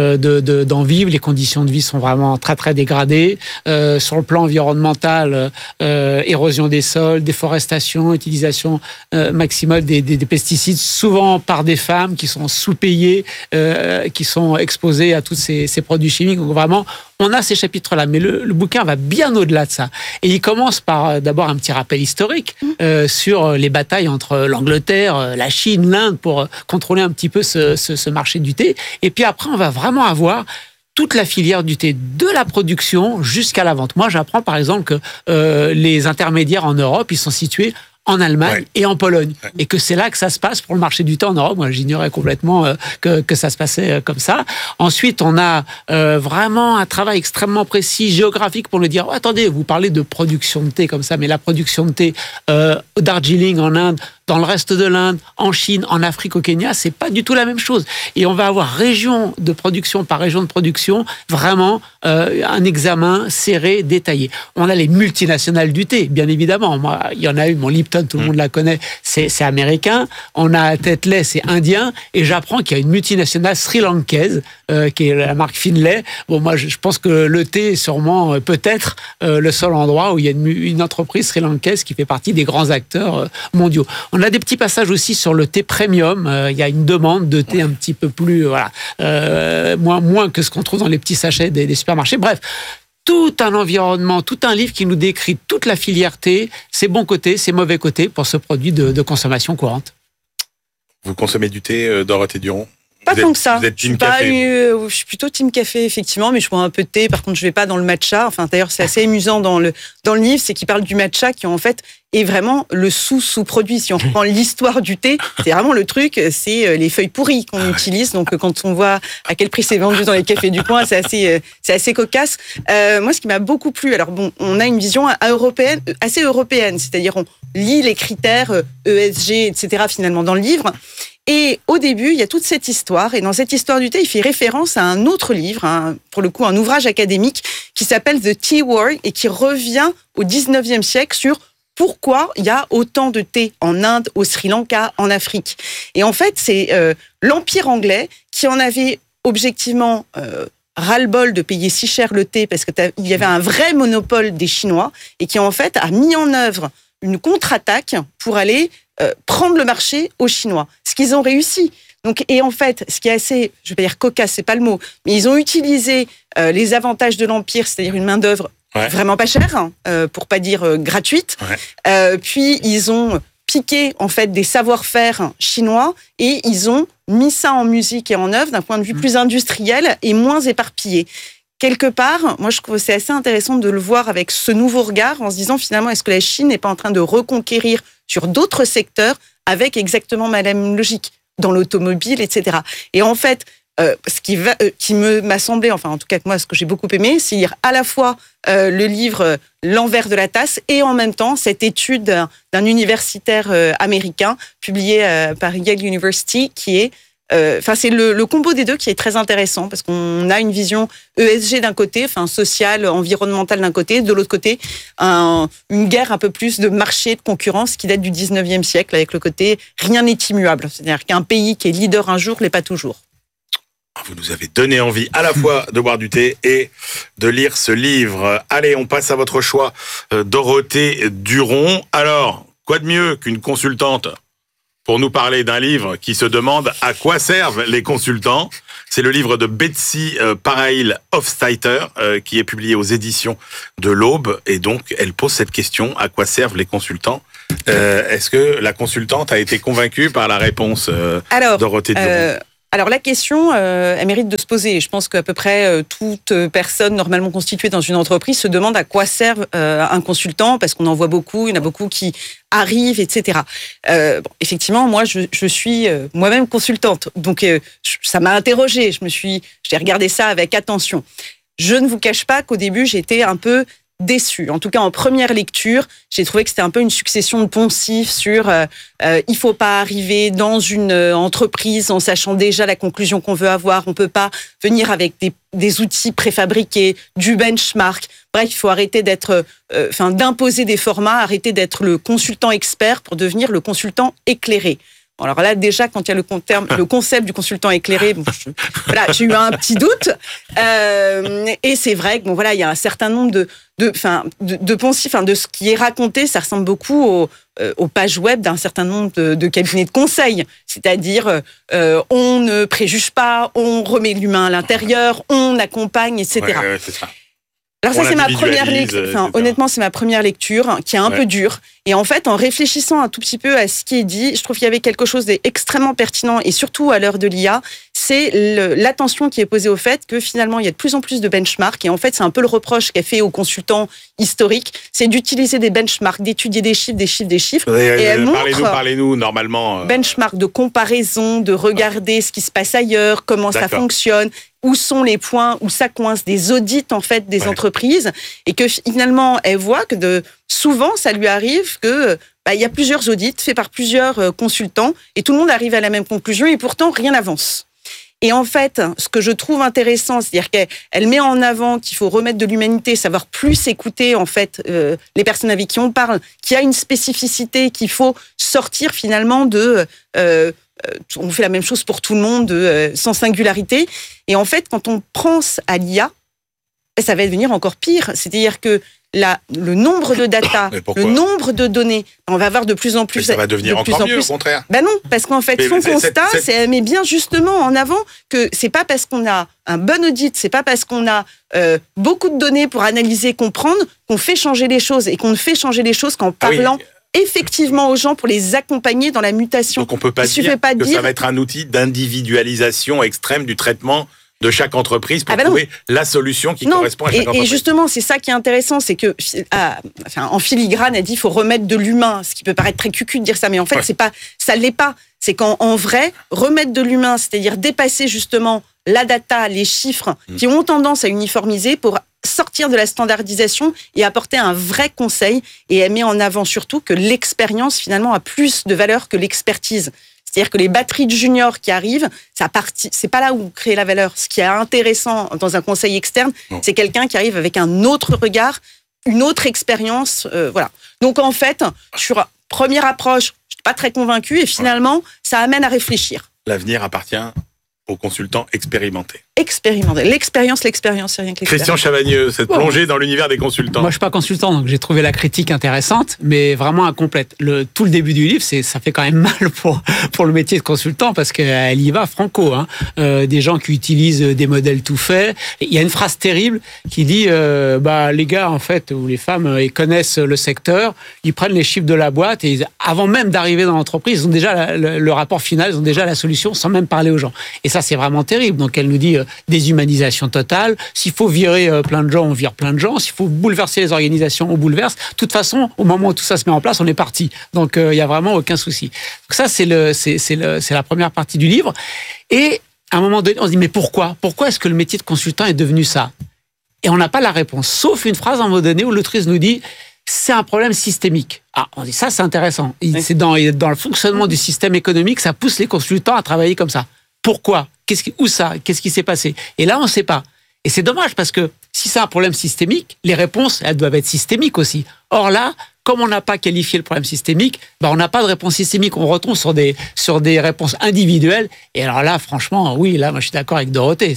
d'en vivre. Les conditions de vie sont vraiment très, très dégradées. Sur le plan environnemental, érosion des sols, déforestation, utilisation maximale des pesticides, souvent par des femmes qui sont sous-payées, qui sont exposées à tous ces produits chimiques. Donc vraiment, on a ces chapitres-là, mais le bouquin va bien au-delà de ça. Et il commence par d'abord un petit rappel historique sur les batailles entre l'Angleterre, la Chine, l'Inde pour contrôler un petit peu ce marché du thé. Et puis après, on va vraiment avoir toute la filière du thé, de la production jusqu'à la vente. Moi, j'apprends par exemple que les intermédiaires en Europe, ils sont situés en Allemagne et en Pologne. Et que c'est là que ça se passe pour le marché du thé en Europe. Moi, j'ignorais complètement que ça se passait comme ça. Ensuite, on a vraiment un travail extrêmement précis, géographique, pour nous dire, attendez, vous parlez de production de thé comme ça, mais la production de thé au Darjeeling, en Inde, dans le reste de l'Inde, en Chine, en Afrique, au Kenya, c'est pas du tout la même chose. Et on va avoir région de production par région de production, vraiment un examen serré, détaillé. On a les multinationales du thé, bien évidemment. Moi, il y en a une, mon Lipton, tout le monde la connaît, c'est américain. On a Tetley, c'est indien. Et j'apprends qu'il y a une multinationale sri-lankaise, qui est la marque Finlay. Bon, moi, je pense que le thé est sûrement, peut-être, le seul endroit où il y a une entreprise sri-lankaise qui fait partie des grands acteurs mondiaux. On a des petits passages aussi sur le thé premium. Il y a une demande de thé un petit peu plus, moins que ce qu'on trouve dans les petits sachets des supermarchés. Bref, tout un environnement, tout un livre qui nous décrit toute la filière thé, ses bons côtés, ses mauvais côtés pour ce produit de consommation courante. Vous consommez du thé, Dorothée Duron ? Pas tant que ça. Vous êtes team café. Je suis plutôt team café, effectivement, mais je bois un peu de thé. Par contre, je vais pas dans le matcha. Enfin, d'ailleurs, c'est assez amusant dans le livre, c'est qu'il parle du matcha qui, en fait, est vraiment le sous-produit. Si on reprend l'histoire du thé, c'est vraiment le truc, c'est les feuilles pourries qu'on utilise. Donc, quand on voit à quel prix c'est vendu dans les cafés du coin, c'est assez cocasse. Moi, ce qui m'a beaucoup plu, alors bon, on a une vision assez européenne, c'est-à-dire on lit les critères ESG, etc., finalement, dans le livre. Et au début, il y a toute cette histoire. Et dans cette histoire du thé, il fait référence à un autre livre, pour le coup, un ouvrage académique qui s'appelle The Tea War et qui revient au 19e siècle sur pourquoi il y a autant de thé en Inde, au Sri Lanka, en Afrique. Et en fait, c'est l'Empire anglais qui en avait objectivement ras-le-bol de payer si cher le thé parce qu'il y avait un vrai monopole des Chinois et qui en fait a mis en œuvre une contre-attaque pour aller prendre le marché aux Chinois. Ce qu'ils ont réussi. Donc, et en fait, ce qui est assez, je vais pas dire cocasse, c'est pas le mot, mais ils ont utilisé les avantages de l'Empire, c'est-à-dire une main-d'œuvre vraiment pas chère, pour pas dire gratuite. Puis ils ont piqué en fait des savoir-faire chinois et ils ont mis ça en musique et en œuvre d'un point de vue plus industriel et moins éparpillé. Quelque part, moi je trouve que c'est assez intéressant de le voir avec ce nouveau regard en se disant finalement est-ce que la Chine n'est pas en train de reconquérir sur d'autres secteurs avec exactement la même logique dans l'automobile, etc. Et en fait, ce qui m'a semblé, enfin en tout cas moi ce que j'ai beaucoup aimé, c'est lire à la fois le livre L'envers de la tasse et en même temps cette étude d'un universitaire américain publié par Yale University qui est c'est le combo des deux qui est très intéressant parce qu'on a une vision ESG d'un côté, enfin sociale, environnementale d'un côté, de l'autre côté une guerre un peu plus de marché, de concurrence qui date du 19e siècle avec le côté rien n'est immuable, c'est-à-dire qu'un pays qui est leader un jour l'est pas toujours. vous nous avez donné envie à la fois de boire du thé et de lire ce livre. Allez, on passe à votre choix, Dorothée Duron. Alors, quoi de mieux qu'une consultante pour nous parler d'un livre qui se demande à quoi servent les consultants? C'est le livre de Betsy Parail-Hofsteiter qui est publié aux éditions de l'Aube. Et donc, elle pose cette question, à quoi servent les consultants? Est-ce que la consultante a été convaincue par la réponse, Dorothée Duron? Alors la question, elle mérite de se poser. Je pense qu'à peu près toute personne normalement constituée dans une entreprise se demande à quoi sert un consultant, parce qu'on en voit beaucoup, il y en a beaucoup qui arrivent, etc. Effectivement, moi, je suis moi-même consultante, donc ça m'a interrogée. J'ai regardé ça avec attention. Je ne vous cache pas qu'au début, j'étais un peu déçue. En tout cas, en première lecture, j'ai trouvé que c'était un peu une succession de poncifs sur il faut pas arriver dans une entreprise en sachant déjà la conclusion qu'on veut avoir. On peut pas venir avec des outils préfabriqués, du benchmark. Bref, il faut arrêter d'imposer des formats, arrêter d'être le consultant expert pour devenir le consultant éclairé. Alors là, déjà, quand il y a le concept du consultant éclairé, j'ai eu un petit doute. Et c'est vrai que il y a un certain nombre de poncifs, de ce qui est raconté, ça ressemble beaucoup aux pages web d'un certain nombre de cabinets de conseil. C'est-à-dire, on ne préjuge pas, on remet l'humain à l'intérieur, on accompagne, etc. Ouais, c'est ça. Alors ça, c'est ma première lecture. Honnêtement, c'est ma première lecture qui est un peu dure. Et en fait, en réfléchissant un tout petit peu à ce qui est dit, je trouve qu'il y avait quelque chose d'extrêmement pertinent, et surtout à l'heure de l'IA, c'est l'attention qui est posée au fait que finalement, il y a de plus en plus de benchmarks. Et en fait, c'est un peu le reproche qu'a fait aux consultants historiques, c'est d'utiliser des benchmarks, d'étudier des chiffres. Et elle montre, parlez-nous normalement. Benchmark de comparaison, de regarder ce qui se passe ailleurs, comment ça fonctionne, où sont les points où ça coince, des audits en fait des entreprises, et que finalement elle voit que souvent ça lui arrive que il y a plusieurs audits faits par plusieurs consultants et tout le monde arrive à la même conclusion et pourtant rien n'avance. Et en fait, ce que je trouve intéressant, c'est-à-dire qu'elle met en avant qu'il faut remettre de l'humanité, savoir plus écouter en fait les personnes avec qui on parle, qu'il y a une spécificité, qu'il faut sortir finalement on fait la même chose pour tout le monde, sans singularité. Et en fait, quand on pense à l'IA, ça va devenir encore pire. C'est-à-dire que le nombre de data, le nombre de données, on va avoir de plus en plus. Mais ça va devenir encore mieux, au contraire. Ben non, parce qu'en fait, son constat, elle met bien justement en avant que c'est pas parce qu'on a un bon audit, c'est pas parce qu'on a beaucoup de données pour analyser, comprendre, qu'on fait changer les choses, et qu'on ne fait changer les choses qu'en parlant effectivement aux gens pour les accompagner dans la mutation. Donc on peut pas dire que ça va être un outil d'individualisation extrême du traitement de chaque entreprise pour trouver la solution qui correspond à chaque entreprise. Et justement, c'est ça qui est intéressant, c'est que en filigrane, elle dit qu'il faut remettre de l'humain, ce qui peut paraître très cucu de dire ça, mais en fait, ça l'est pas. C'est qu'en vrai, remettre de l'humain, c'est-à-dire dépasser justement la data, les chiffres qui ont tendance à uniformiser pour sortir de la standardisation et apporter un vrai conseil. Et elle met en avant surtout que l'expérience, finalement, a plus de valeur que l'expertise. C'est-à-dire que les batteries de juniors qui arrivent, c'est pas là où créer la valeur. Ce qui est intéressant dans un conseil externe, c'est quelqu'un qui arrive avec un autre regard, une autre expérience. Voilà. Donc en fait, sur première approche, je suis pas très convaincue, et finalement, ça amène à réfléchir. L'avenir appartient aux consultants expérimentés. L'expérience, c'est rien que l'expérience. Christian Chavagneux, cette plongée dans l'univers des consultants. Moi, je suis pas consultant, donc j'ai trouvé la critique intéressante, mais vraiment incomplète. Tout le début du livre, ça fait quand même mal pour le métier de consultant, parce qu'elle y va franco. Des gens qui utilisent des modèles tout faits. Il y a une phrase terrible qui dit les gars, en fait, ou les femmes, ils connaissent le secteur, ils prennent les chiffres de la boîte, et avant même d'arriver dans l'entreprise, ils ont déjà le rapport final, ils ont déjà la solution, sans même parler aux gens. Et ça, c'est vraiment terrible. Donc, elle nous dit déshumanisation totale. S'il faut virer plein de gens, on vire plein de gens. S'il faut bouleverser les organisations, on bouleverse. De toute façon, au moment où tout ça se met en place, on est parti. Donc, il n'y a vraiment aucun souci. Donc ça, c'est la première partie du livre. Et à un moment donné, on se dit, mais pourquoi ? Pourquoi est-ce que le métier de consultant est devenu ça ? Et on n'a pas la réponse. Sauf une phrase à un moment donné où l'autrice nous dit, c'est un problème systémique. Ah, on dit, ça, c'est intéressant. C'est dans le fonctionnement du système économique, ça pousse les consultants à travailler comme ça. Pourquoi ? Où ça ? Qu'est-ce qui s'est passé ? Et là, on ne sait pas. Et c'est dommage, parce que si c'est un problème systémique, les réponses, elles doivent être systémiques aussi. Or là, comme on n'a pas qualifié le problème systémique, on n'a pas de réponse systémique. On retombe sur des réponses individuelles. Et alors là, franchement, oui, là, moi, je suis d'accord avec Dorothée.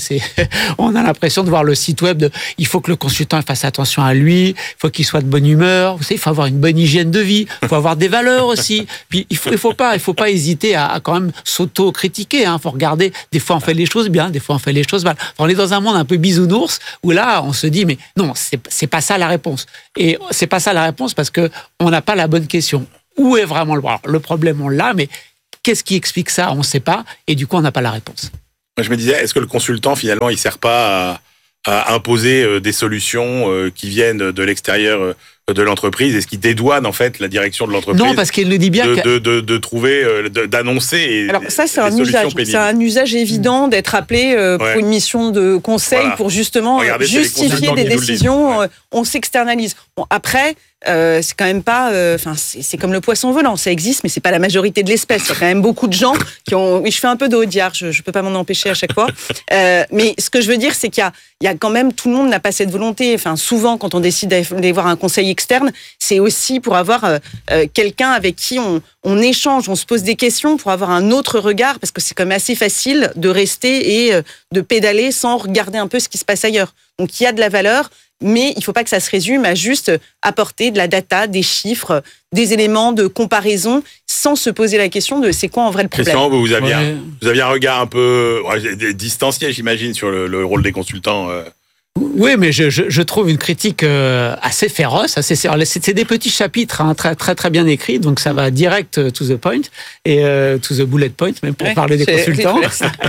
On a l'impression de voir le site web il faut que le consultant fasse attention à lui, il faut qu'il soit de bonne humeur. Vous savez, il faut avoir une bonne hygiène de vie, il faut avoir des valeurs aussi. Puis il faut pas hésiter à quand même s'auto-critiquer. Il faut regarder. Des fois, on fait les choses bien, des fois, on fait les choses mal. On est dans un monde un peu bisounours où là, on se dit, mais non, c'est pas ça la réponse. Et c'est pas ça la réponse parce que on n'a pas la bonne question. Où est vraiment le problème? On l'a, mais qu'est-ce qui explique ça? On ne sait pas, et du coup, on n'a pas la réponse. Je me disais, est-ce que le consultant, finalement, il ne sert pas à imposer des solutions qui viennent de l'extérieur de l'entreprise? Est-ce qu'il dédouane, en fait, la direction de l'entreprise? Non, parce qu'il nous dit bien de trouver, d'annoncer. Alors ça, c'est un usage. C'est un usage évident d'être appelé pour une mission de conseil, pour justement justifier des décisions. On s'externalise. Bon, après, c'est quand même pas. C'est comme le poisson volant. Ça existe, mais c'est pas la majorité de l'espèce. Il y a quand même beaucoup de gens qui ont. Oui, je fais un peu de audiard. Je peux pas m'en empêcher à chaque fois. Mais ce que je veux dire, c'est qu'il y a quand même, tout le monde n'a pas cette volonté. Enfin, souvent, quand on décide d'aller voir un conseil externe, c'est aussi pour avoir quelqu'un avec qui on échange, on se pose des questions, pour avoir un autre regard, parce que c'est quand même assez facile de rester et de pédaler sans regarder un peu ce qui se passe ailleurs. Donc, il y a de la valeur, mais il ne faut pas que ça se résume à juste apporter de la data, des chiffres, des éléments de comparaison, sans se poser la question de c'est quoi en vrai le problème. Christian, vous aviez un regard un peu distancié, j'imagine, sur le rôle des consultants. Oui, mais je trouve une critique assez féroce. C'est des petits chapitres très, très, très bien écrits, donc ça va direct to the point, et to the bullet point, même pour parler des consultants.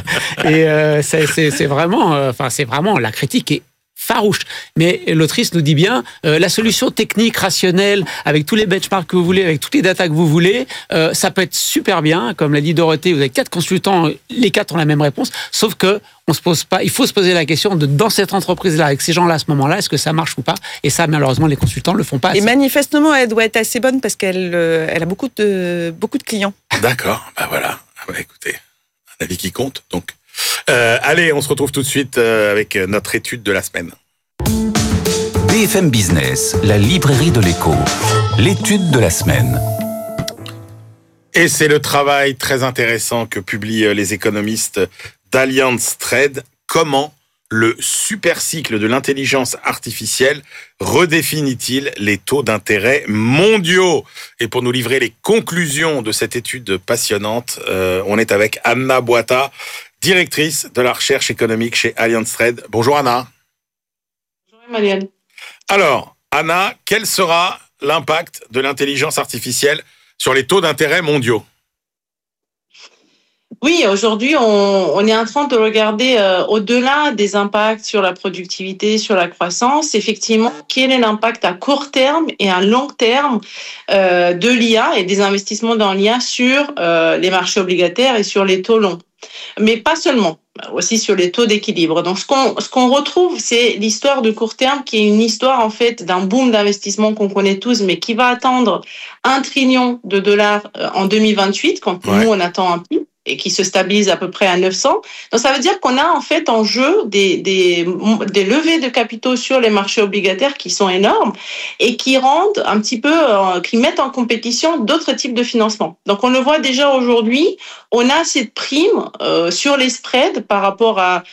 Et c'est vraiment, la critique est farouche. Mais l'autrice nous dit bien, la solution technique, rationnelle, avec tous les benchmarks que vous voulez, avec toutes les datas que vous voulez, ça peut être super bien. Comme l'a dit Dorothée, vous avez 4 consultants, les 4 ont la même réponse, sauf que il faut se poser la question de, dans cette entreprise-là, avec ces gens-là, à ce moment-là, est-ce que ça marche ou pas? Et ça, malheureusement, les consultants ne le font pas. Et manifestement, elle doit être assez bonne parce qu'elle a beaucoup de clients. D'accord, voilà. Écoutez, un avis qui compte, donc. Allez, on se retrouve tout de suite avec notre étude de la semaine. BFM Business, la librairie de l'écho. L'étude de la semaine. Et c'est le travail très intéressant que publient les économistes d'Allianz Trade. Comment le supercycle de l'intelligence artificielle redéfinit-il les taux d'intérêt mondiaux? Et pour nous livrer les conclusions de cette étude passionnante, on est avec Anna Boita, directrice de la recherche économique chez Allianz Trade. Bonjour Anna. Bonjour Emmanuel. Alors, Anna, quel sera l'impact de l'intelligence artificielle sur les taux d'intérêt mondiaux? Oui, aujourd'hui, on est en train de regarder au-delà des impacts sur la productivité, sur la croissance, effectivement, quel est l'impact à court terme et à long terme de l'IA et des investissements dans l'IA sur les marchés obligataires et sur les taux longs. Mais pas seulement, aussi sur les taux d'équilibre. Donc, ce qu'on retrouve, c'est l'histoire de court terme, qui est une histoire, en fait, d'un boom d'investissement qu'on connaît tous, mais qui va atteindre $1 trillion en 2028, quand nous, on attend un pic, et qui se stabilise à peu près à 900. Donc, ça veut dire qu'on a en fait en jeu des levées de capitaux sur les marchés obligataires qui sont énormes et qui rendent un petit peu, qui mettent en compétition d'autres types de financement. Donc, on le voit déjà aujourd'hui, on a cette prime sur les spreads par rapport à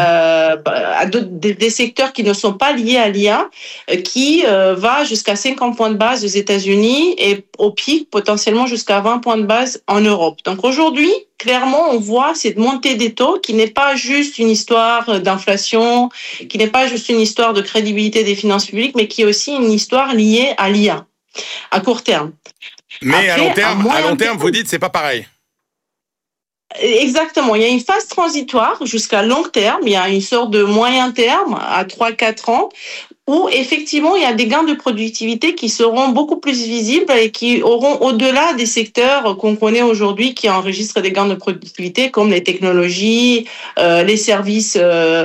des secteurs qui ne sont pas liés à l'IA, qui va jusqu'à 50 points de base aux États-Unis et au pic potentiellement jusqu'à 20 points de base en Europe. Donc, aujourd'hui, clairement, on voit cette montée des taux qui n'est pas juste une histoire d'inflation, qui n'est pas juste une histoire de crédibilité des finances publiques, mais qui est aussi une histoire liée à l'IA, à court terme. Mais après, à long terme, vous dites, c'est pas pareil. Exactement. Il y a une phase transitoire jusqu'à long terme. Il y a une sorte de moyen terme à 3-4 ans où effectivement il y a des gains de productivité qui seront beaucoup plus visibles et qui auront, au-delà des secteurs qu'on connaît aujourd'hui qui enregistrent des gains de productivité comme les technologies, les services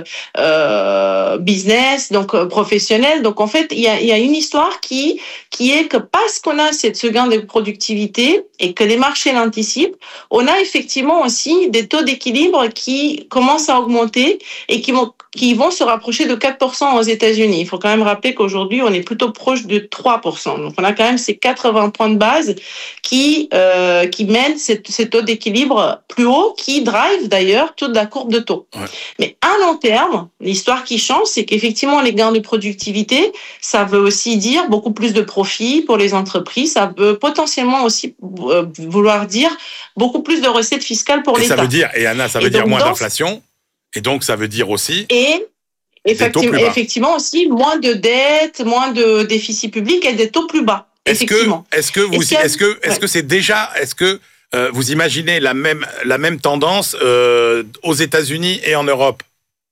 business, donc professionnels. Donc en fait il y a une histoire qui est que parce qu'on a ce gain de productivité et que les marchés l'anticipent, on a effectivement aussi des taux d'équilibre qui commencent à augmenter et qui vont se rapprocher de 4% aux États-Unis. Il faut quand quand même rappeler qu'aujourd'hui, on est plutôt proche de 3%. Donc, on a quand même ces 80 points de base qui mènent ces taux d'équilibre plus hauts, qui drive d'ailleurs toute la courbe de taux. Ouais. Mais à long terme, l'histoire qui change, c'est qu'effectivement, les gains de productivité, ça veut aussi dire beaucoup plus de profits pour les entreprises. Ça peut potentiellement aussi vouloir dire beaucoup plus de recettes fiscales pour l'État. Ça veut dire, et Anna, ça veut dire moins d'inflation. Et donc, ça veut dire aussi... Et effectivement aussi, moins de dettes, moins de déficit public et des taux plus bas. Est-ce que c'est déjà... Est-ce que vous imaginez la même tendance aux États-Unis et en Europe?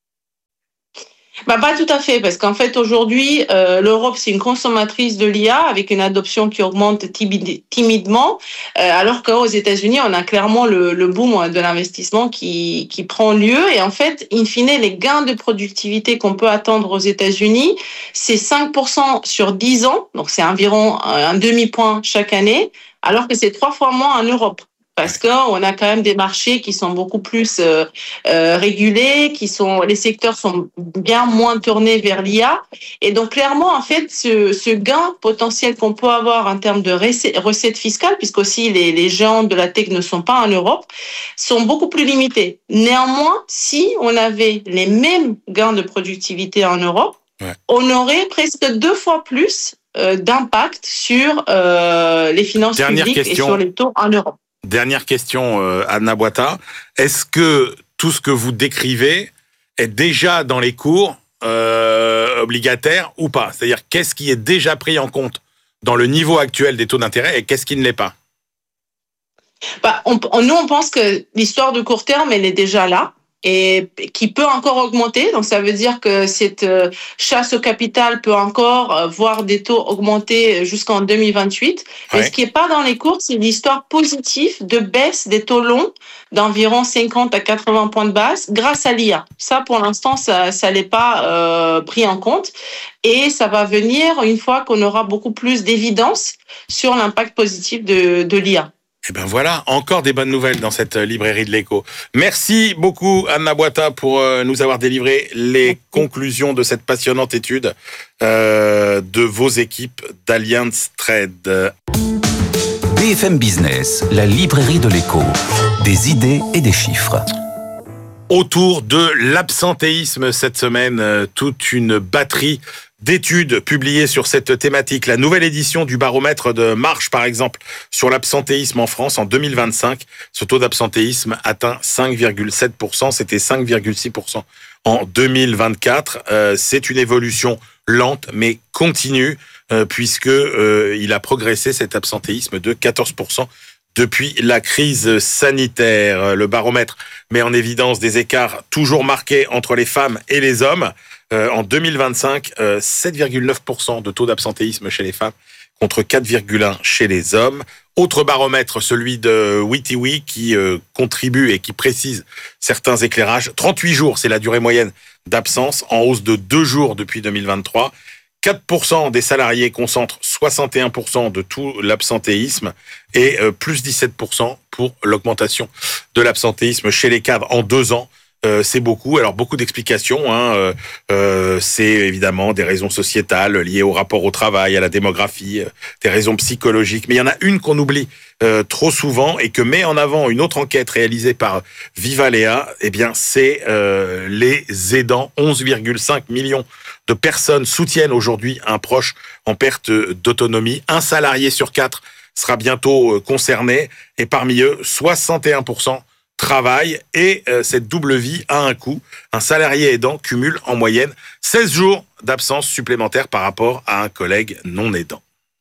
Pas tout à fait, parce qu'en fait, aujourd'hui, l'Europe, c'est une consommatrice de l'IA avec une adoption qui augmente timidement, alors qu'aux États-Unis, on a clairement le boom de l'investissement qui prend lieu. Et en fait, in fine, les gains de productivité qu'on peut attendre aux États-Unis, c'est 5% sur 10 ans, donc c'est environ un demi-point chaque année, alors que c'est 3 fois moins en Europe. Parce qu'on a quand même des marchés qui sont beaucoup plus régulés, les secteurs sont bien moins tournés vers l'IA. Et donc, clairement, en fait, ce gain potentiel qu'on peut avoir en termes de recettes fiscales, puisqu'aussi les géants de la tech ne sont pas en Europe, sont beaucoup plus limités. Néanmoins, si on avait les mêmes gains de productivité en Europe, on aurait presque 2 fois plus d'impact sur les finances publiques et sur les taux en Europe. Dernière question, Anna Boita. Est-ce que tout ce que vous décrivez est déjà dans les cours obligataires ou pas? C'est-à-dire, qu'est-ce qui est déjà pris en compte dans le niveau actuel des taux d'intérêt et qu'est-ce qui ne l'est pas? Nous, on pense que l'histoire de court terme, elle est déjà là. Et qui peut encore augmenter. Donc, ça veut dire que cette chasse au capital peut encore voir des taux augmenter jusqu'en 2028. Mais ce qui n'est pas dans les cours, c'est l'histoire positive de baisse des taux longs d'environ 50 à 80 points de base grâce à l'IA. Ça, pour l'instant, ça n'est pas pris en compte. Et ça va venir une fois qu'on aura beaucoup plus d'évidence sur l'impact positif de l'IA. Et ben voilà, encore des bonnes nouvelles dans cette librairie de l'écho. Merci beaucoup Anna Boita pour nous avoir délivré les conclusions de cette passionnante étude de vos équipes d'Allianz Trade. BFM Business, la librairie de l'écho, des idées et des chiffres. Autour de l'absentéisme cette semaine, toute une batterie d'études publiées sur cette thématique. La nouvelle édition du baromètre de Marche, par exemple, sur l'absentéisme en France en 2025. Ce taux d'absentéisme atteint 5,7%. C'était 5,6% en 2024. C'est une évolution lente, mais continue, puisque il a progressé cet absentéisme de 14% depuis la crise sanitaire. Le baromètre met en évidence des écarts toujours marqués entre les femmes et les hommes. En 2025, 7,9% de taux d'absentéisme chez les femmes contre 4,1% chez les hommes. Autre baromètre, celui de WikiWiki, qui contribue et qui précise certains éclairages. 38 jours, c'est la durée moyenne d'absence, en hausse de 2 jours depuis 2023. 4% des salariés concentrent 61% de tout l'absentéisme et plus 17% pour l'augmentation de l'absentéisme chez les cadres en 2 ans. C'est beaucoup. Alors, beaucoup d'explications. C'est évidemment des raisons sociétales liées au rapport au travail, à la démographie, des raisons psychologiques. Mais il y en a une qu'on oublie trop souvent et que met en avant une autre enquête réalisée par Vivalea. Eh bien, c'est les aidants. 11,5 millions de personnes soutiennent aujourd'hui un proche en perte d'autonomie. 1 salarié sur 4 sera bientôt concerné. Et parmi eux, 61% travail et cette double vie a un coût. Un salarié aidant cumule en moyenne 16 jours d'absence supplémentaire par rapport à un collègue non aidant.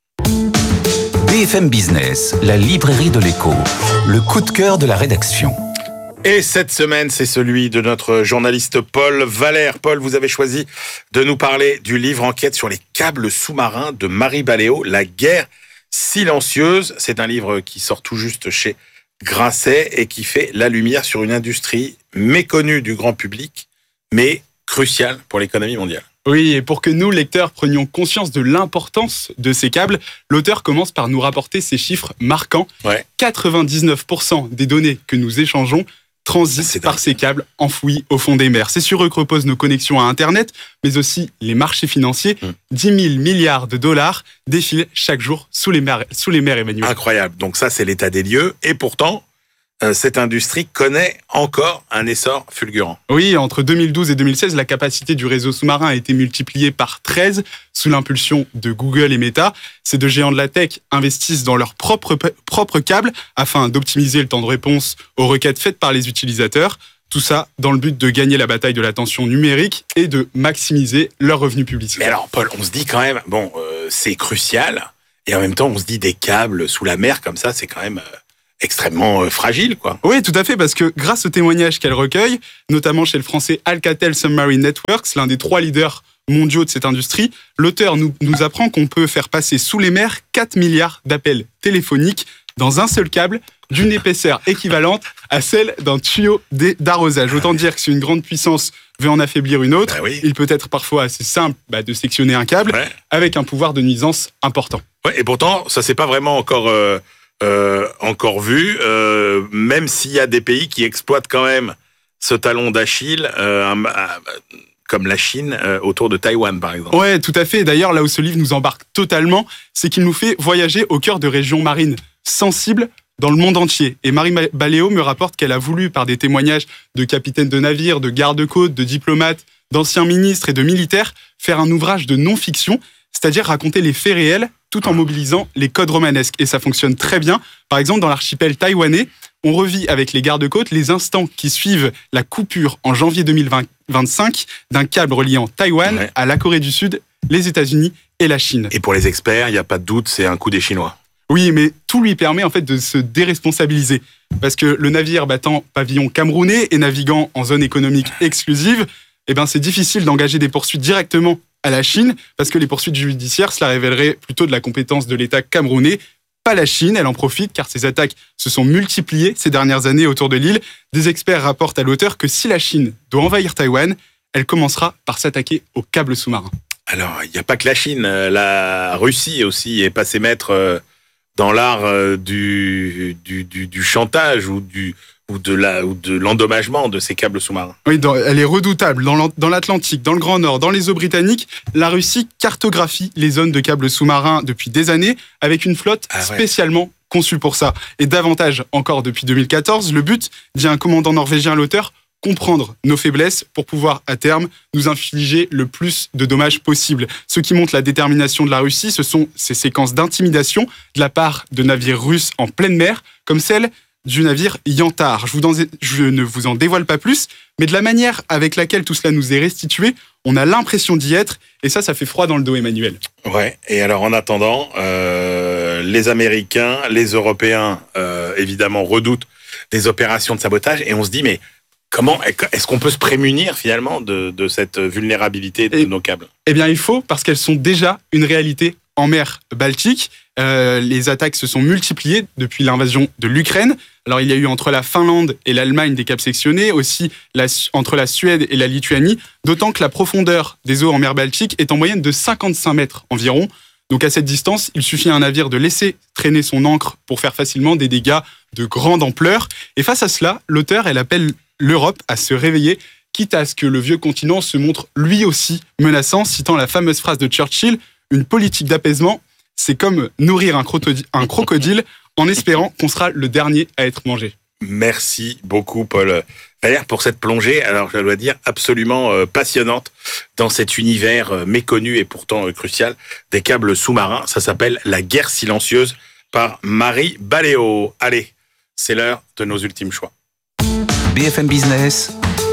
BFM Business, la librairie de l'écho, le coup de cœur de la rédaction. Et cette semaine, c'est celui de notre journaliste Paul Valère. Paul, vous avez choisi de nous parler du livre enquête sur les câbles sous-marins de Marie Baléo, La guerre silencieuse. C'est un livre qui sort tout juste chez Grasset et qui fait la lumière sur une industrie méconnue du grand public, mais cruciale pour l'économie mondiale. Oui, et pour que nous, lecteurs, prenions conscience de l'importance de ces câbles, l'auteur commence par nous rapporter ces chiffres marquants. 99% des données que nous échangeons transitent par ces câbles enfouis au fond des mers. C'est sur eux que reposent nos connexions à Internet, mais aussi les marchés financiers. 10 000 milliards de dollars défilent chaque jour sous les mers, Emmanuel. Incroyable. Donc ça, c'est l'état des lieux. Et pourtant, cette industrie connaît encore un essor fulgurant. Oui, entre 2012 et 2016, la capacité du réseau sous-marin a été multipliée par 13 sous l'impulsion de Google et Meta. Ces deux géants de la tech investissent dans leurs propres câbles afin d'optimiser le temps de réponse aux requêtes faites par les utilisateurs. Tout ça dans le but de gagner la bataille de l'attention numérique et de maximiser leurs revenus publicitaires. Mais alors, Paul, on se dit quand même, c'est crucial. Et en même temps, on se dit des câbles sous la mer comme ça, c'est quand même extrêmement fragile, quoi. Oui, tout à fait, parce que grâce aux témoignages qu'elle recueille, notamment chez le français Alcatel Submarine Networks, l'un des 3 leaders mondiaux de cette industrie, l'auteur nous apprend qu'on peut faire passer sous les mers 4 milliards d'appels téléphoniques dans un seul câble d'une épaisseur équivalente à celle d'un tuyau d'arrosage. Autant dire que si une grande puissance veut en affaiblir une autre, il peut être parfois assez simple de sectionner un câble avec un pouvoir de nuisance important. Ouais, et pourtant, ça s'est pas vraiment encore vu, même s'il y a des pays qui exploitent quand même ce talon d'Achille, comme la Chine, autour de Taïwan, par exemple. Ouais, tout à fait. D'ailleurs, là où ce livre nous embarque totalement, c'est qu'il nous fait voyager au cœur de régions marines sensibles dans le monde entier. Et Marie Baléo me rapporte qu'elle a voulu, par des témoignages de capitaines de navires, de gardes-côtes, de diplomates, d'anciens ministres et de militaires, faire un ouvrage de non-fiction, c'est-à-dire raconter les faits réels tout en mobilisant les codes romanesques. Et ça fonctionne très bien. Par exemple, dans l'archipel taïwanais, on revit avec les gardes-côtes les instants qui suivent la coupure en janvier 2025 d'un câble reliant Taïwan à la Corée du Sud, les États-Unis et la Chine. Et pour les experts, il n'y a pas de doute, c'est un coup des Chinois. Oui, mais tout lui permet en fait de se déresponsabiliser. Parce que le navire battant pavillon camerounais et naviguant en zone économique exclusive, c'est difficile d'engager des poursuites directement à la Chine, parce que les poursuites judiciaires, cela révélerait plutôt de la compétence de l'État camerounais. Pas la Chine, elle en profite car ces attaques se sont multipliées ces dernières années autour de l'île. Des experts rapportent à l'auteur que si la Chine doit envahir Taïwan, elle commencera par s'attaquer aux câbles sous-marins. Alors, il n'y a pas que la Chine, la Russie aussi est passée maître dans l'art du chantage ou de l'endommagement de ces câbles sous-marins. Oui, elle est redoutable. Dans l'Atlantique, dans le Grand Nord, dans les eaux britanniques, la Russie cartographie les zones de câbles sous-marins depuis des années avec une flotte spécialement conçue pour ça. Et davantage encore depuis 2014, le but, dit un commandant norvégien à l'auteur, comprendre nos faiblesses pour pouvoir, à terme, nous infliger le plus de dommages possible. Ce qui montre la détermination de la Russie, ce sont ces séquences d'intimidation de la part de navires russes en pleine mer, comme celle du navire Yantar. Je ne vous en dévoile pas plus, mais de la manière avec laquelle tout cela nous est restitué, on a l'impression d'y être, et ça fait froid dans le dos, Emmanuel. Ouais, et alors en attendant, les Américains, les Européens, évidemment, redoutent des opérations de sabotage, et on se dit, mais comment est-ce qu'on peut se prémunir finalement de cette vulnérabilité de nos câbles ? Eh bien, il faut, parce qu'elles sont déjà une réalité en mer Baltique. Les attaques se sont multipliées depuis l'invasion de l'Ukraine. Alors, il y a eu entre la Finlande et l'Allemagne des câbles sectionnés, aussi entre la Suède et la Lituanie, d'autant que la profondeur des eaux en mer Baltique est en moyenne de 55 mètres environ. Donc, à cette distance, il suffit à un navire de laisser traîner son ancre pour faire facilement des dégâts de grande ampleur. Et face à cela, l'auteur, elle appelle l'Europe à se réveiller, quitte à ce que le vieux continent se montre lui aussi menaçant, citant la fameuse phrase de Churchill, « Une politique d'apaisement, c'est comme nourrir un crocodile en espérant qu'on sera le dernier à être mangé. » Merci beaucoup, Paul Valère, pour cette plongée, alors je dois dire absolument passionnante, dans cet univers méconnu et pourtant crucial des câbles sous-marins. Ça s'appelle « La guerre silencieuse » par Marie Baléo. Allez, c'est l'heure de nos ultimes choix. BFM Business,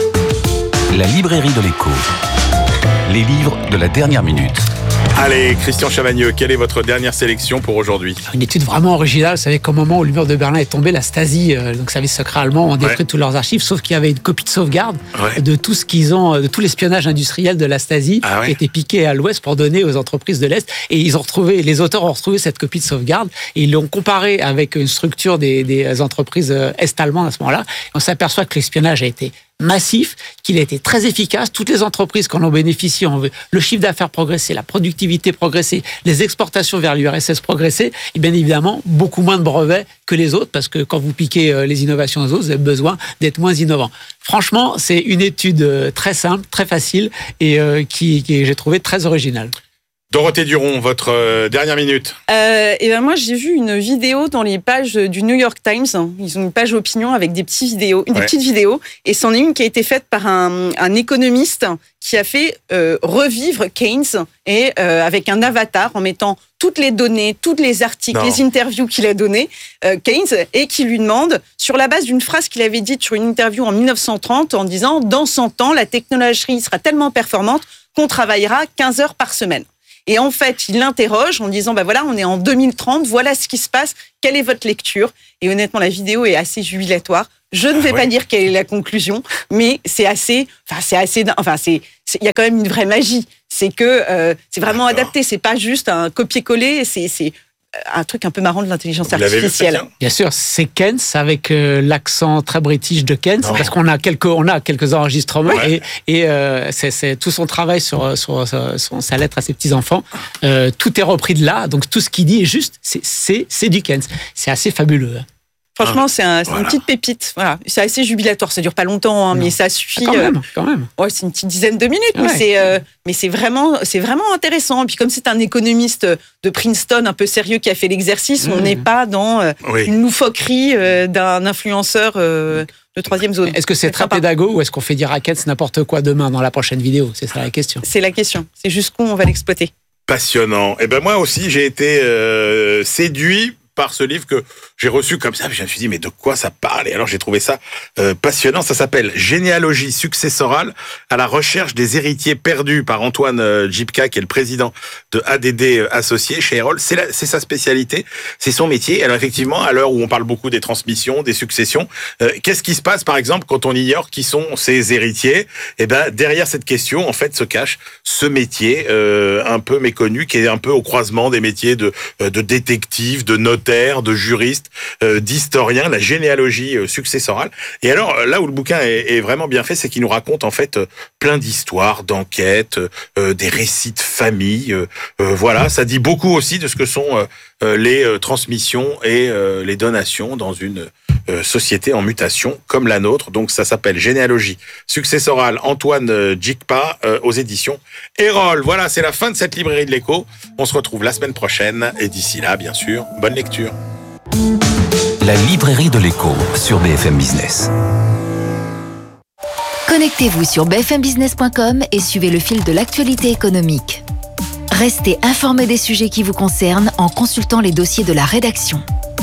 la librairie de l'écho. Les livres de la dernière minute. Allez, Christian Chavagneux, quelle est votre dernière sélection pour aujourd'hui ? Une étude vraiment originale. Vous savez qu'au moment où le mur de Berlin est tombé, la Stasi, donc service secret allemand, ont détruit tous leurs archives, sauf qu'il y avait une copie de sauvegarde de tout ce qu'ils ont, de tout l'espionnage industriel de la Stasi, qui était piqué à l'Ouest pour donner aux entreprises de l'Est. Et les auteurs ont retrouvé cette copie de sauvegarde et ils l'ont comparée avec une structure des entreprises est-allemandes à ce moment-là. On s'aperçoit que l'espionnage a été massif, qu'il a été très efficace. Toutes les entreprises qui en ont bénéficié ont vu le chiffre d'affaires progresser, la productivité progresser, les exportations vers l'URSS progresser, et bien évidemment, beaucoup moins de brevets que les autres, parce que quand vous piquez les innovations des autres, vous avez besoin d'être moins innovant. Franchement, c'est une étude très simple, très facile, et qui j'ai trouvé très originale. Dorothée Duron, votre dernière minute. Et ben moi, j'ai vu une vidéo dans les pages du New York Times. Ils ont une page opinion avec des petites vidéos. Et c'en est une qui a été faite par un économiste qui a fait revivre Keynes et avec un avatar en mettant toutes les données, tous les articles, les interviews qu'il a données, Keynes, et qui lui demande, sur la base d'une phrase qu'il avait dite sur une interview en 1930, en disant « Dans 100 ans, la technologie sera tellement performante qu'on travaillera 15 heures par semaine ». Et en fait, il l'interroge en disant, voilà, on est en 2030, voilà ce qui se passe, quelle est votre lecture? Et honnêtement, la vidéo est assez jubilatoire. Je ne vais pas dire quelle est la conclusion, mais il y a quand même une vraie magie. C'est que c'est vraiment adapté, c'est pas juste un copier-coller, c'est un truc un peu marrant de l'intelligence artificielle. Bien sûr, c'est Keynes avec l'accent très british de Keynes, parce qu'on a quelques enregistrements et c'est tout son travail sur sa lettre à ses petits-enfants. Tout est repris de là, donc tout ce qu'il dit est juste, c'est du Keynes. C'est assez fabuleux. Franchement, c'est une petite pépite. Voilà. C'est assez jubilatoire. Ça dure pas longtemps, mais ça suffit. Quand même. Ouais, c'est une petite dizaine de minutes, mais c'est vraiment intéressant. Et puis comme c'est un économiste de Princeton un peu sérieux qui a fait l'exercice, on n'est pas dans une loufoquerie d'un influenceur de troisième zone. Est-ce que c'est très pédago ou est-ce qu'on fait dire à Keynes n'importe quoi demain dans la prochaine vidéo? C'est ça la question. C'est la question. C'est jusqu'où on va l'exploiter. Passionnant. Et ben moi aussi, j'ai été séduit par ce livre que j'ai reçu comme ça. Je me suis dit, mais de quoi ça parle? Et alors, j'ai trouvé ça passionnant. Ça s'appelle « Généalogie successorale à la recherche des héritiers perdus » par Antoine Djipka, qui est le président de ADD Associés chez Erol. C'est sa spécialité, c'est son métier. Alors, effectivement, à l'heure où on parle beaucoup des transmissions, des successions, qu'est-ce qui se passe, par exemple, quand on ignore qui sont ces héritiers? Eh ben, derrière cette question, en fait, se cache ce métier un peu méconnu, qui est un peu au croisement des métiers de détective, de notaire, de juriste, d'historien, la généalogie successorale. Et alors, là où le bouquin est vraiment bien fait, c'est qu'il nous raconte en fait plein d'histoires, d'enquêtes, des récits de famille. Voilà, ça dit beaucoup aussi de ce que sont les transmissions et les donations dans une société en mutation comme la nôtre. Donc ça s'appelle Généalogie successorale, Antoine Djipka aux éditions Erol. Voilà, c'est la fin de cette librairie de l'écho. On se retrouve la semaine prochaine et d'ici là, bien sûr, bonne lecture. La librairie de l'écho sur BFM Business. Connectez-vous sur bfmbusiness.com et suivez le fil de l'actualité économique. Restez informés des sujets qui vous concernent en consultant les dossiers de la rédaction.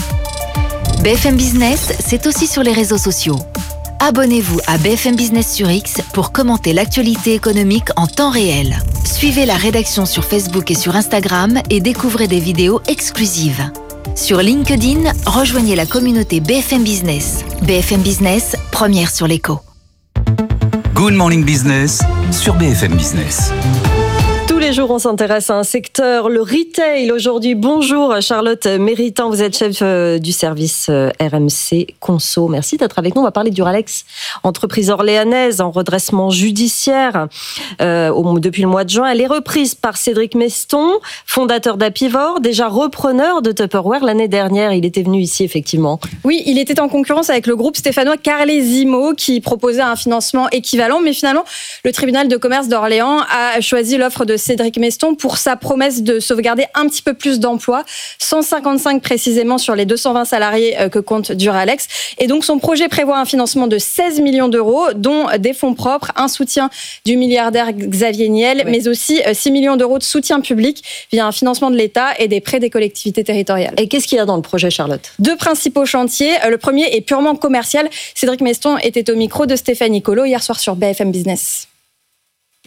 BFM Business, c'est aussi sur les réseaux sociaux. Abonnez-vous à BFM Business sur X pour commenter l'actualité économique en temps réel. Suivez la rédaction sur Facebook et sur Instagram et découvrez des vidéos exclusives. Sur LinkedIn, rejoignez la communauté BFM Business. BFM Business, première sur l'écho. Good Morning Business sur BFM Business. Tous les jours, on s'intéresse à un secteur, le retail. Aujourd'hui, bonjour Charlotte Méritant, vous êtes chef du service RMC Conso. Merci d'être avec nous. On va parler d'Uralex, entreprise orléanaise en redressement judiciaire depuis le mois de juin. Elle est reprise par Cédric Meston, fondateur d'Apivor, déjà repreneur de Tupperware l'année dernière. Il était venu ici, effectivement. Oui, il était en concurrence avec le groupe stéphanois Carlesimo qui proposait un financement équivalent. Mais finalement, le tribunal de commerce d'Orléans a choisi l'offre de Cédric Meston pour sa promesse de sauvegarder un petit peu plus d'emplois, 155 précisément sur les 220 salariés que compte Duralex. Et donc son projet prévoit un financement de 16 millions d'euros, dont des fonds propres, un soutien du milliardaire Xavier Niel, mais aussi 6 millions d'euros de soutien public via un financement de l'État et des prêts des collectivités territoriales. Et qu'est-ce qu'il y a dans le projet, Charlotte? Deux principaux chantiers. Le premier est purement commercial. Cédric Meston était au micro de Stéphanie Colo hier soir sur BFM Business.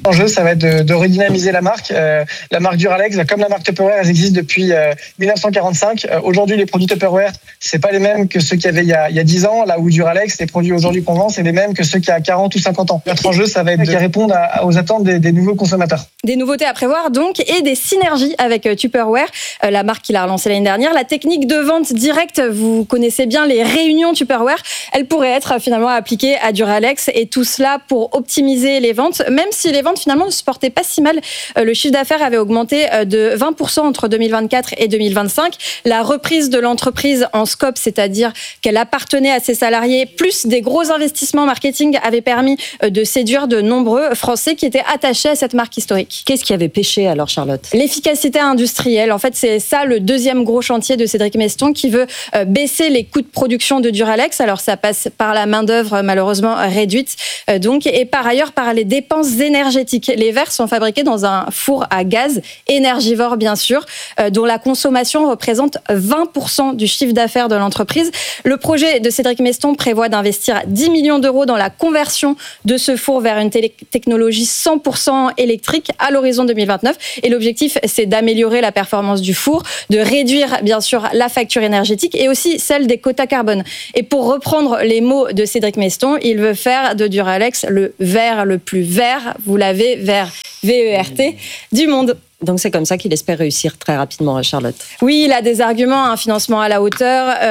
L'enjeu, ça va être de redynamiser la marque. La marque Duralex, comme la marque Tupperware, elles existent depuis 1945. Aujourd'hui, les produits Tupperware, c'est pas les mêmes que ceux qu'il y avait il y a 10 ans. Là où Duralex, les produits aujourd'hui qu'on vend, c'est les mêmes que ceux qu'il y a 40 ou 50 ans. Notre enjeu, ça va être de répondre aux attentes des nouveaux consommateurs. Des nouveautés à prévoir donc et des synergies avec Tupperware, la marque qui l'a relancée l'année dernière. La technique de vente directe, vous connaissez bien les réunions Tupperware, elle pourrait être finalement appliquée à Duralex et tout cela pour optimiser les ventes, même si les ventes finalement ne se portaient pas si mal. Le chiffre d'affaires avait augmenté de 20% entre 2024 et 2025. La reprise de l'entreprise en scope, c'est-à-dire qu'elle appartenait à ses salariés, plus des gros investissements marketing avaient permis de séduire de nombreux Français qui étaient attachés à cette marque historique. Qu'est-ce qui avait pêché alors, Charlotte ? L'efficacité industrielle. En fait, c'est ça le deuxième gros chantier de Cédric Meston qui veut baisser les coûts de production de Duralex. Alors, ça passe par la main-d'œuvre malheureusement réduite, donc, et par ailleurs par les dépenses énergétiques. Les verres sont fabriqués dans un four à gaz, énergivore bien sûr, dont la consommation représente 20% du chiffre d'affaires de l'entreprise. Le projet de Cédric Meston prévoit d'investir 10 millions d'euros dans la conversion de ce four vers une technologie 100% électrique à l'horizon 2029. Et l'objectif, c'est d'améliorer la performance du four, de réduire bien sûr la facture énergétique et aussi celle des quotas carbone. Et pour reprendre les mots de Cédric Meston, il veut faire de Duralex le verre le plus vert, vous l'avez, vert, V-E-R-T, du monde. Donc c'est comme ça qu'il espère réussir très rapidement, Charlotte. Oui, il a des arguments, un financement à la hauteur,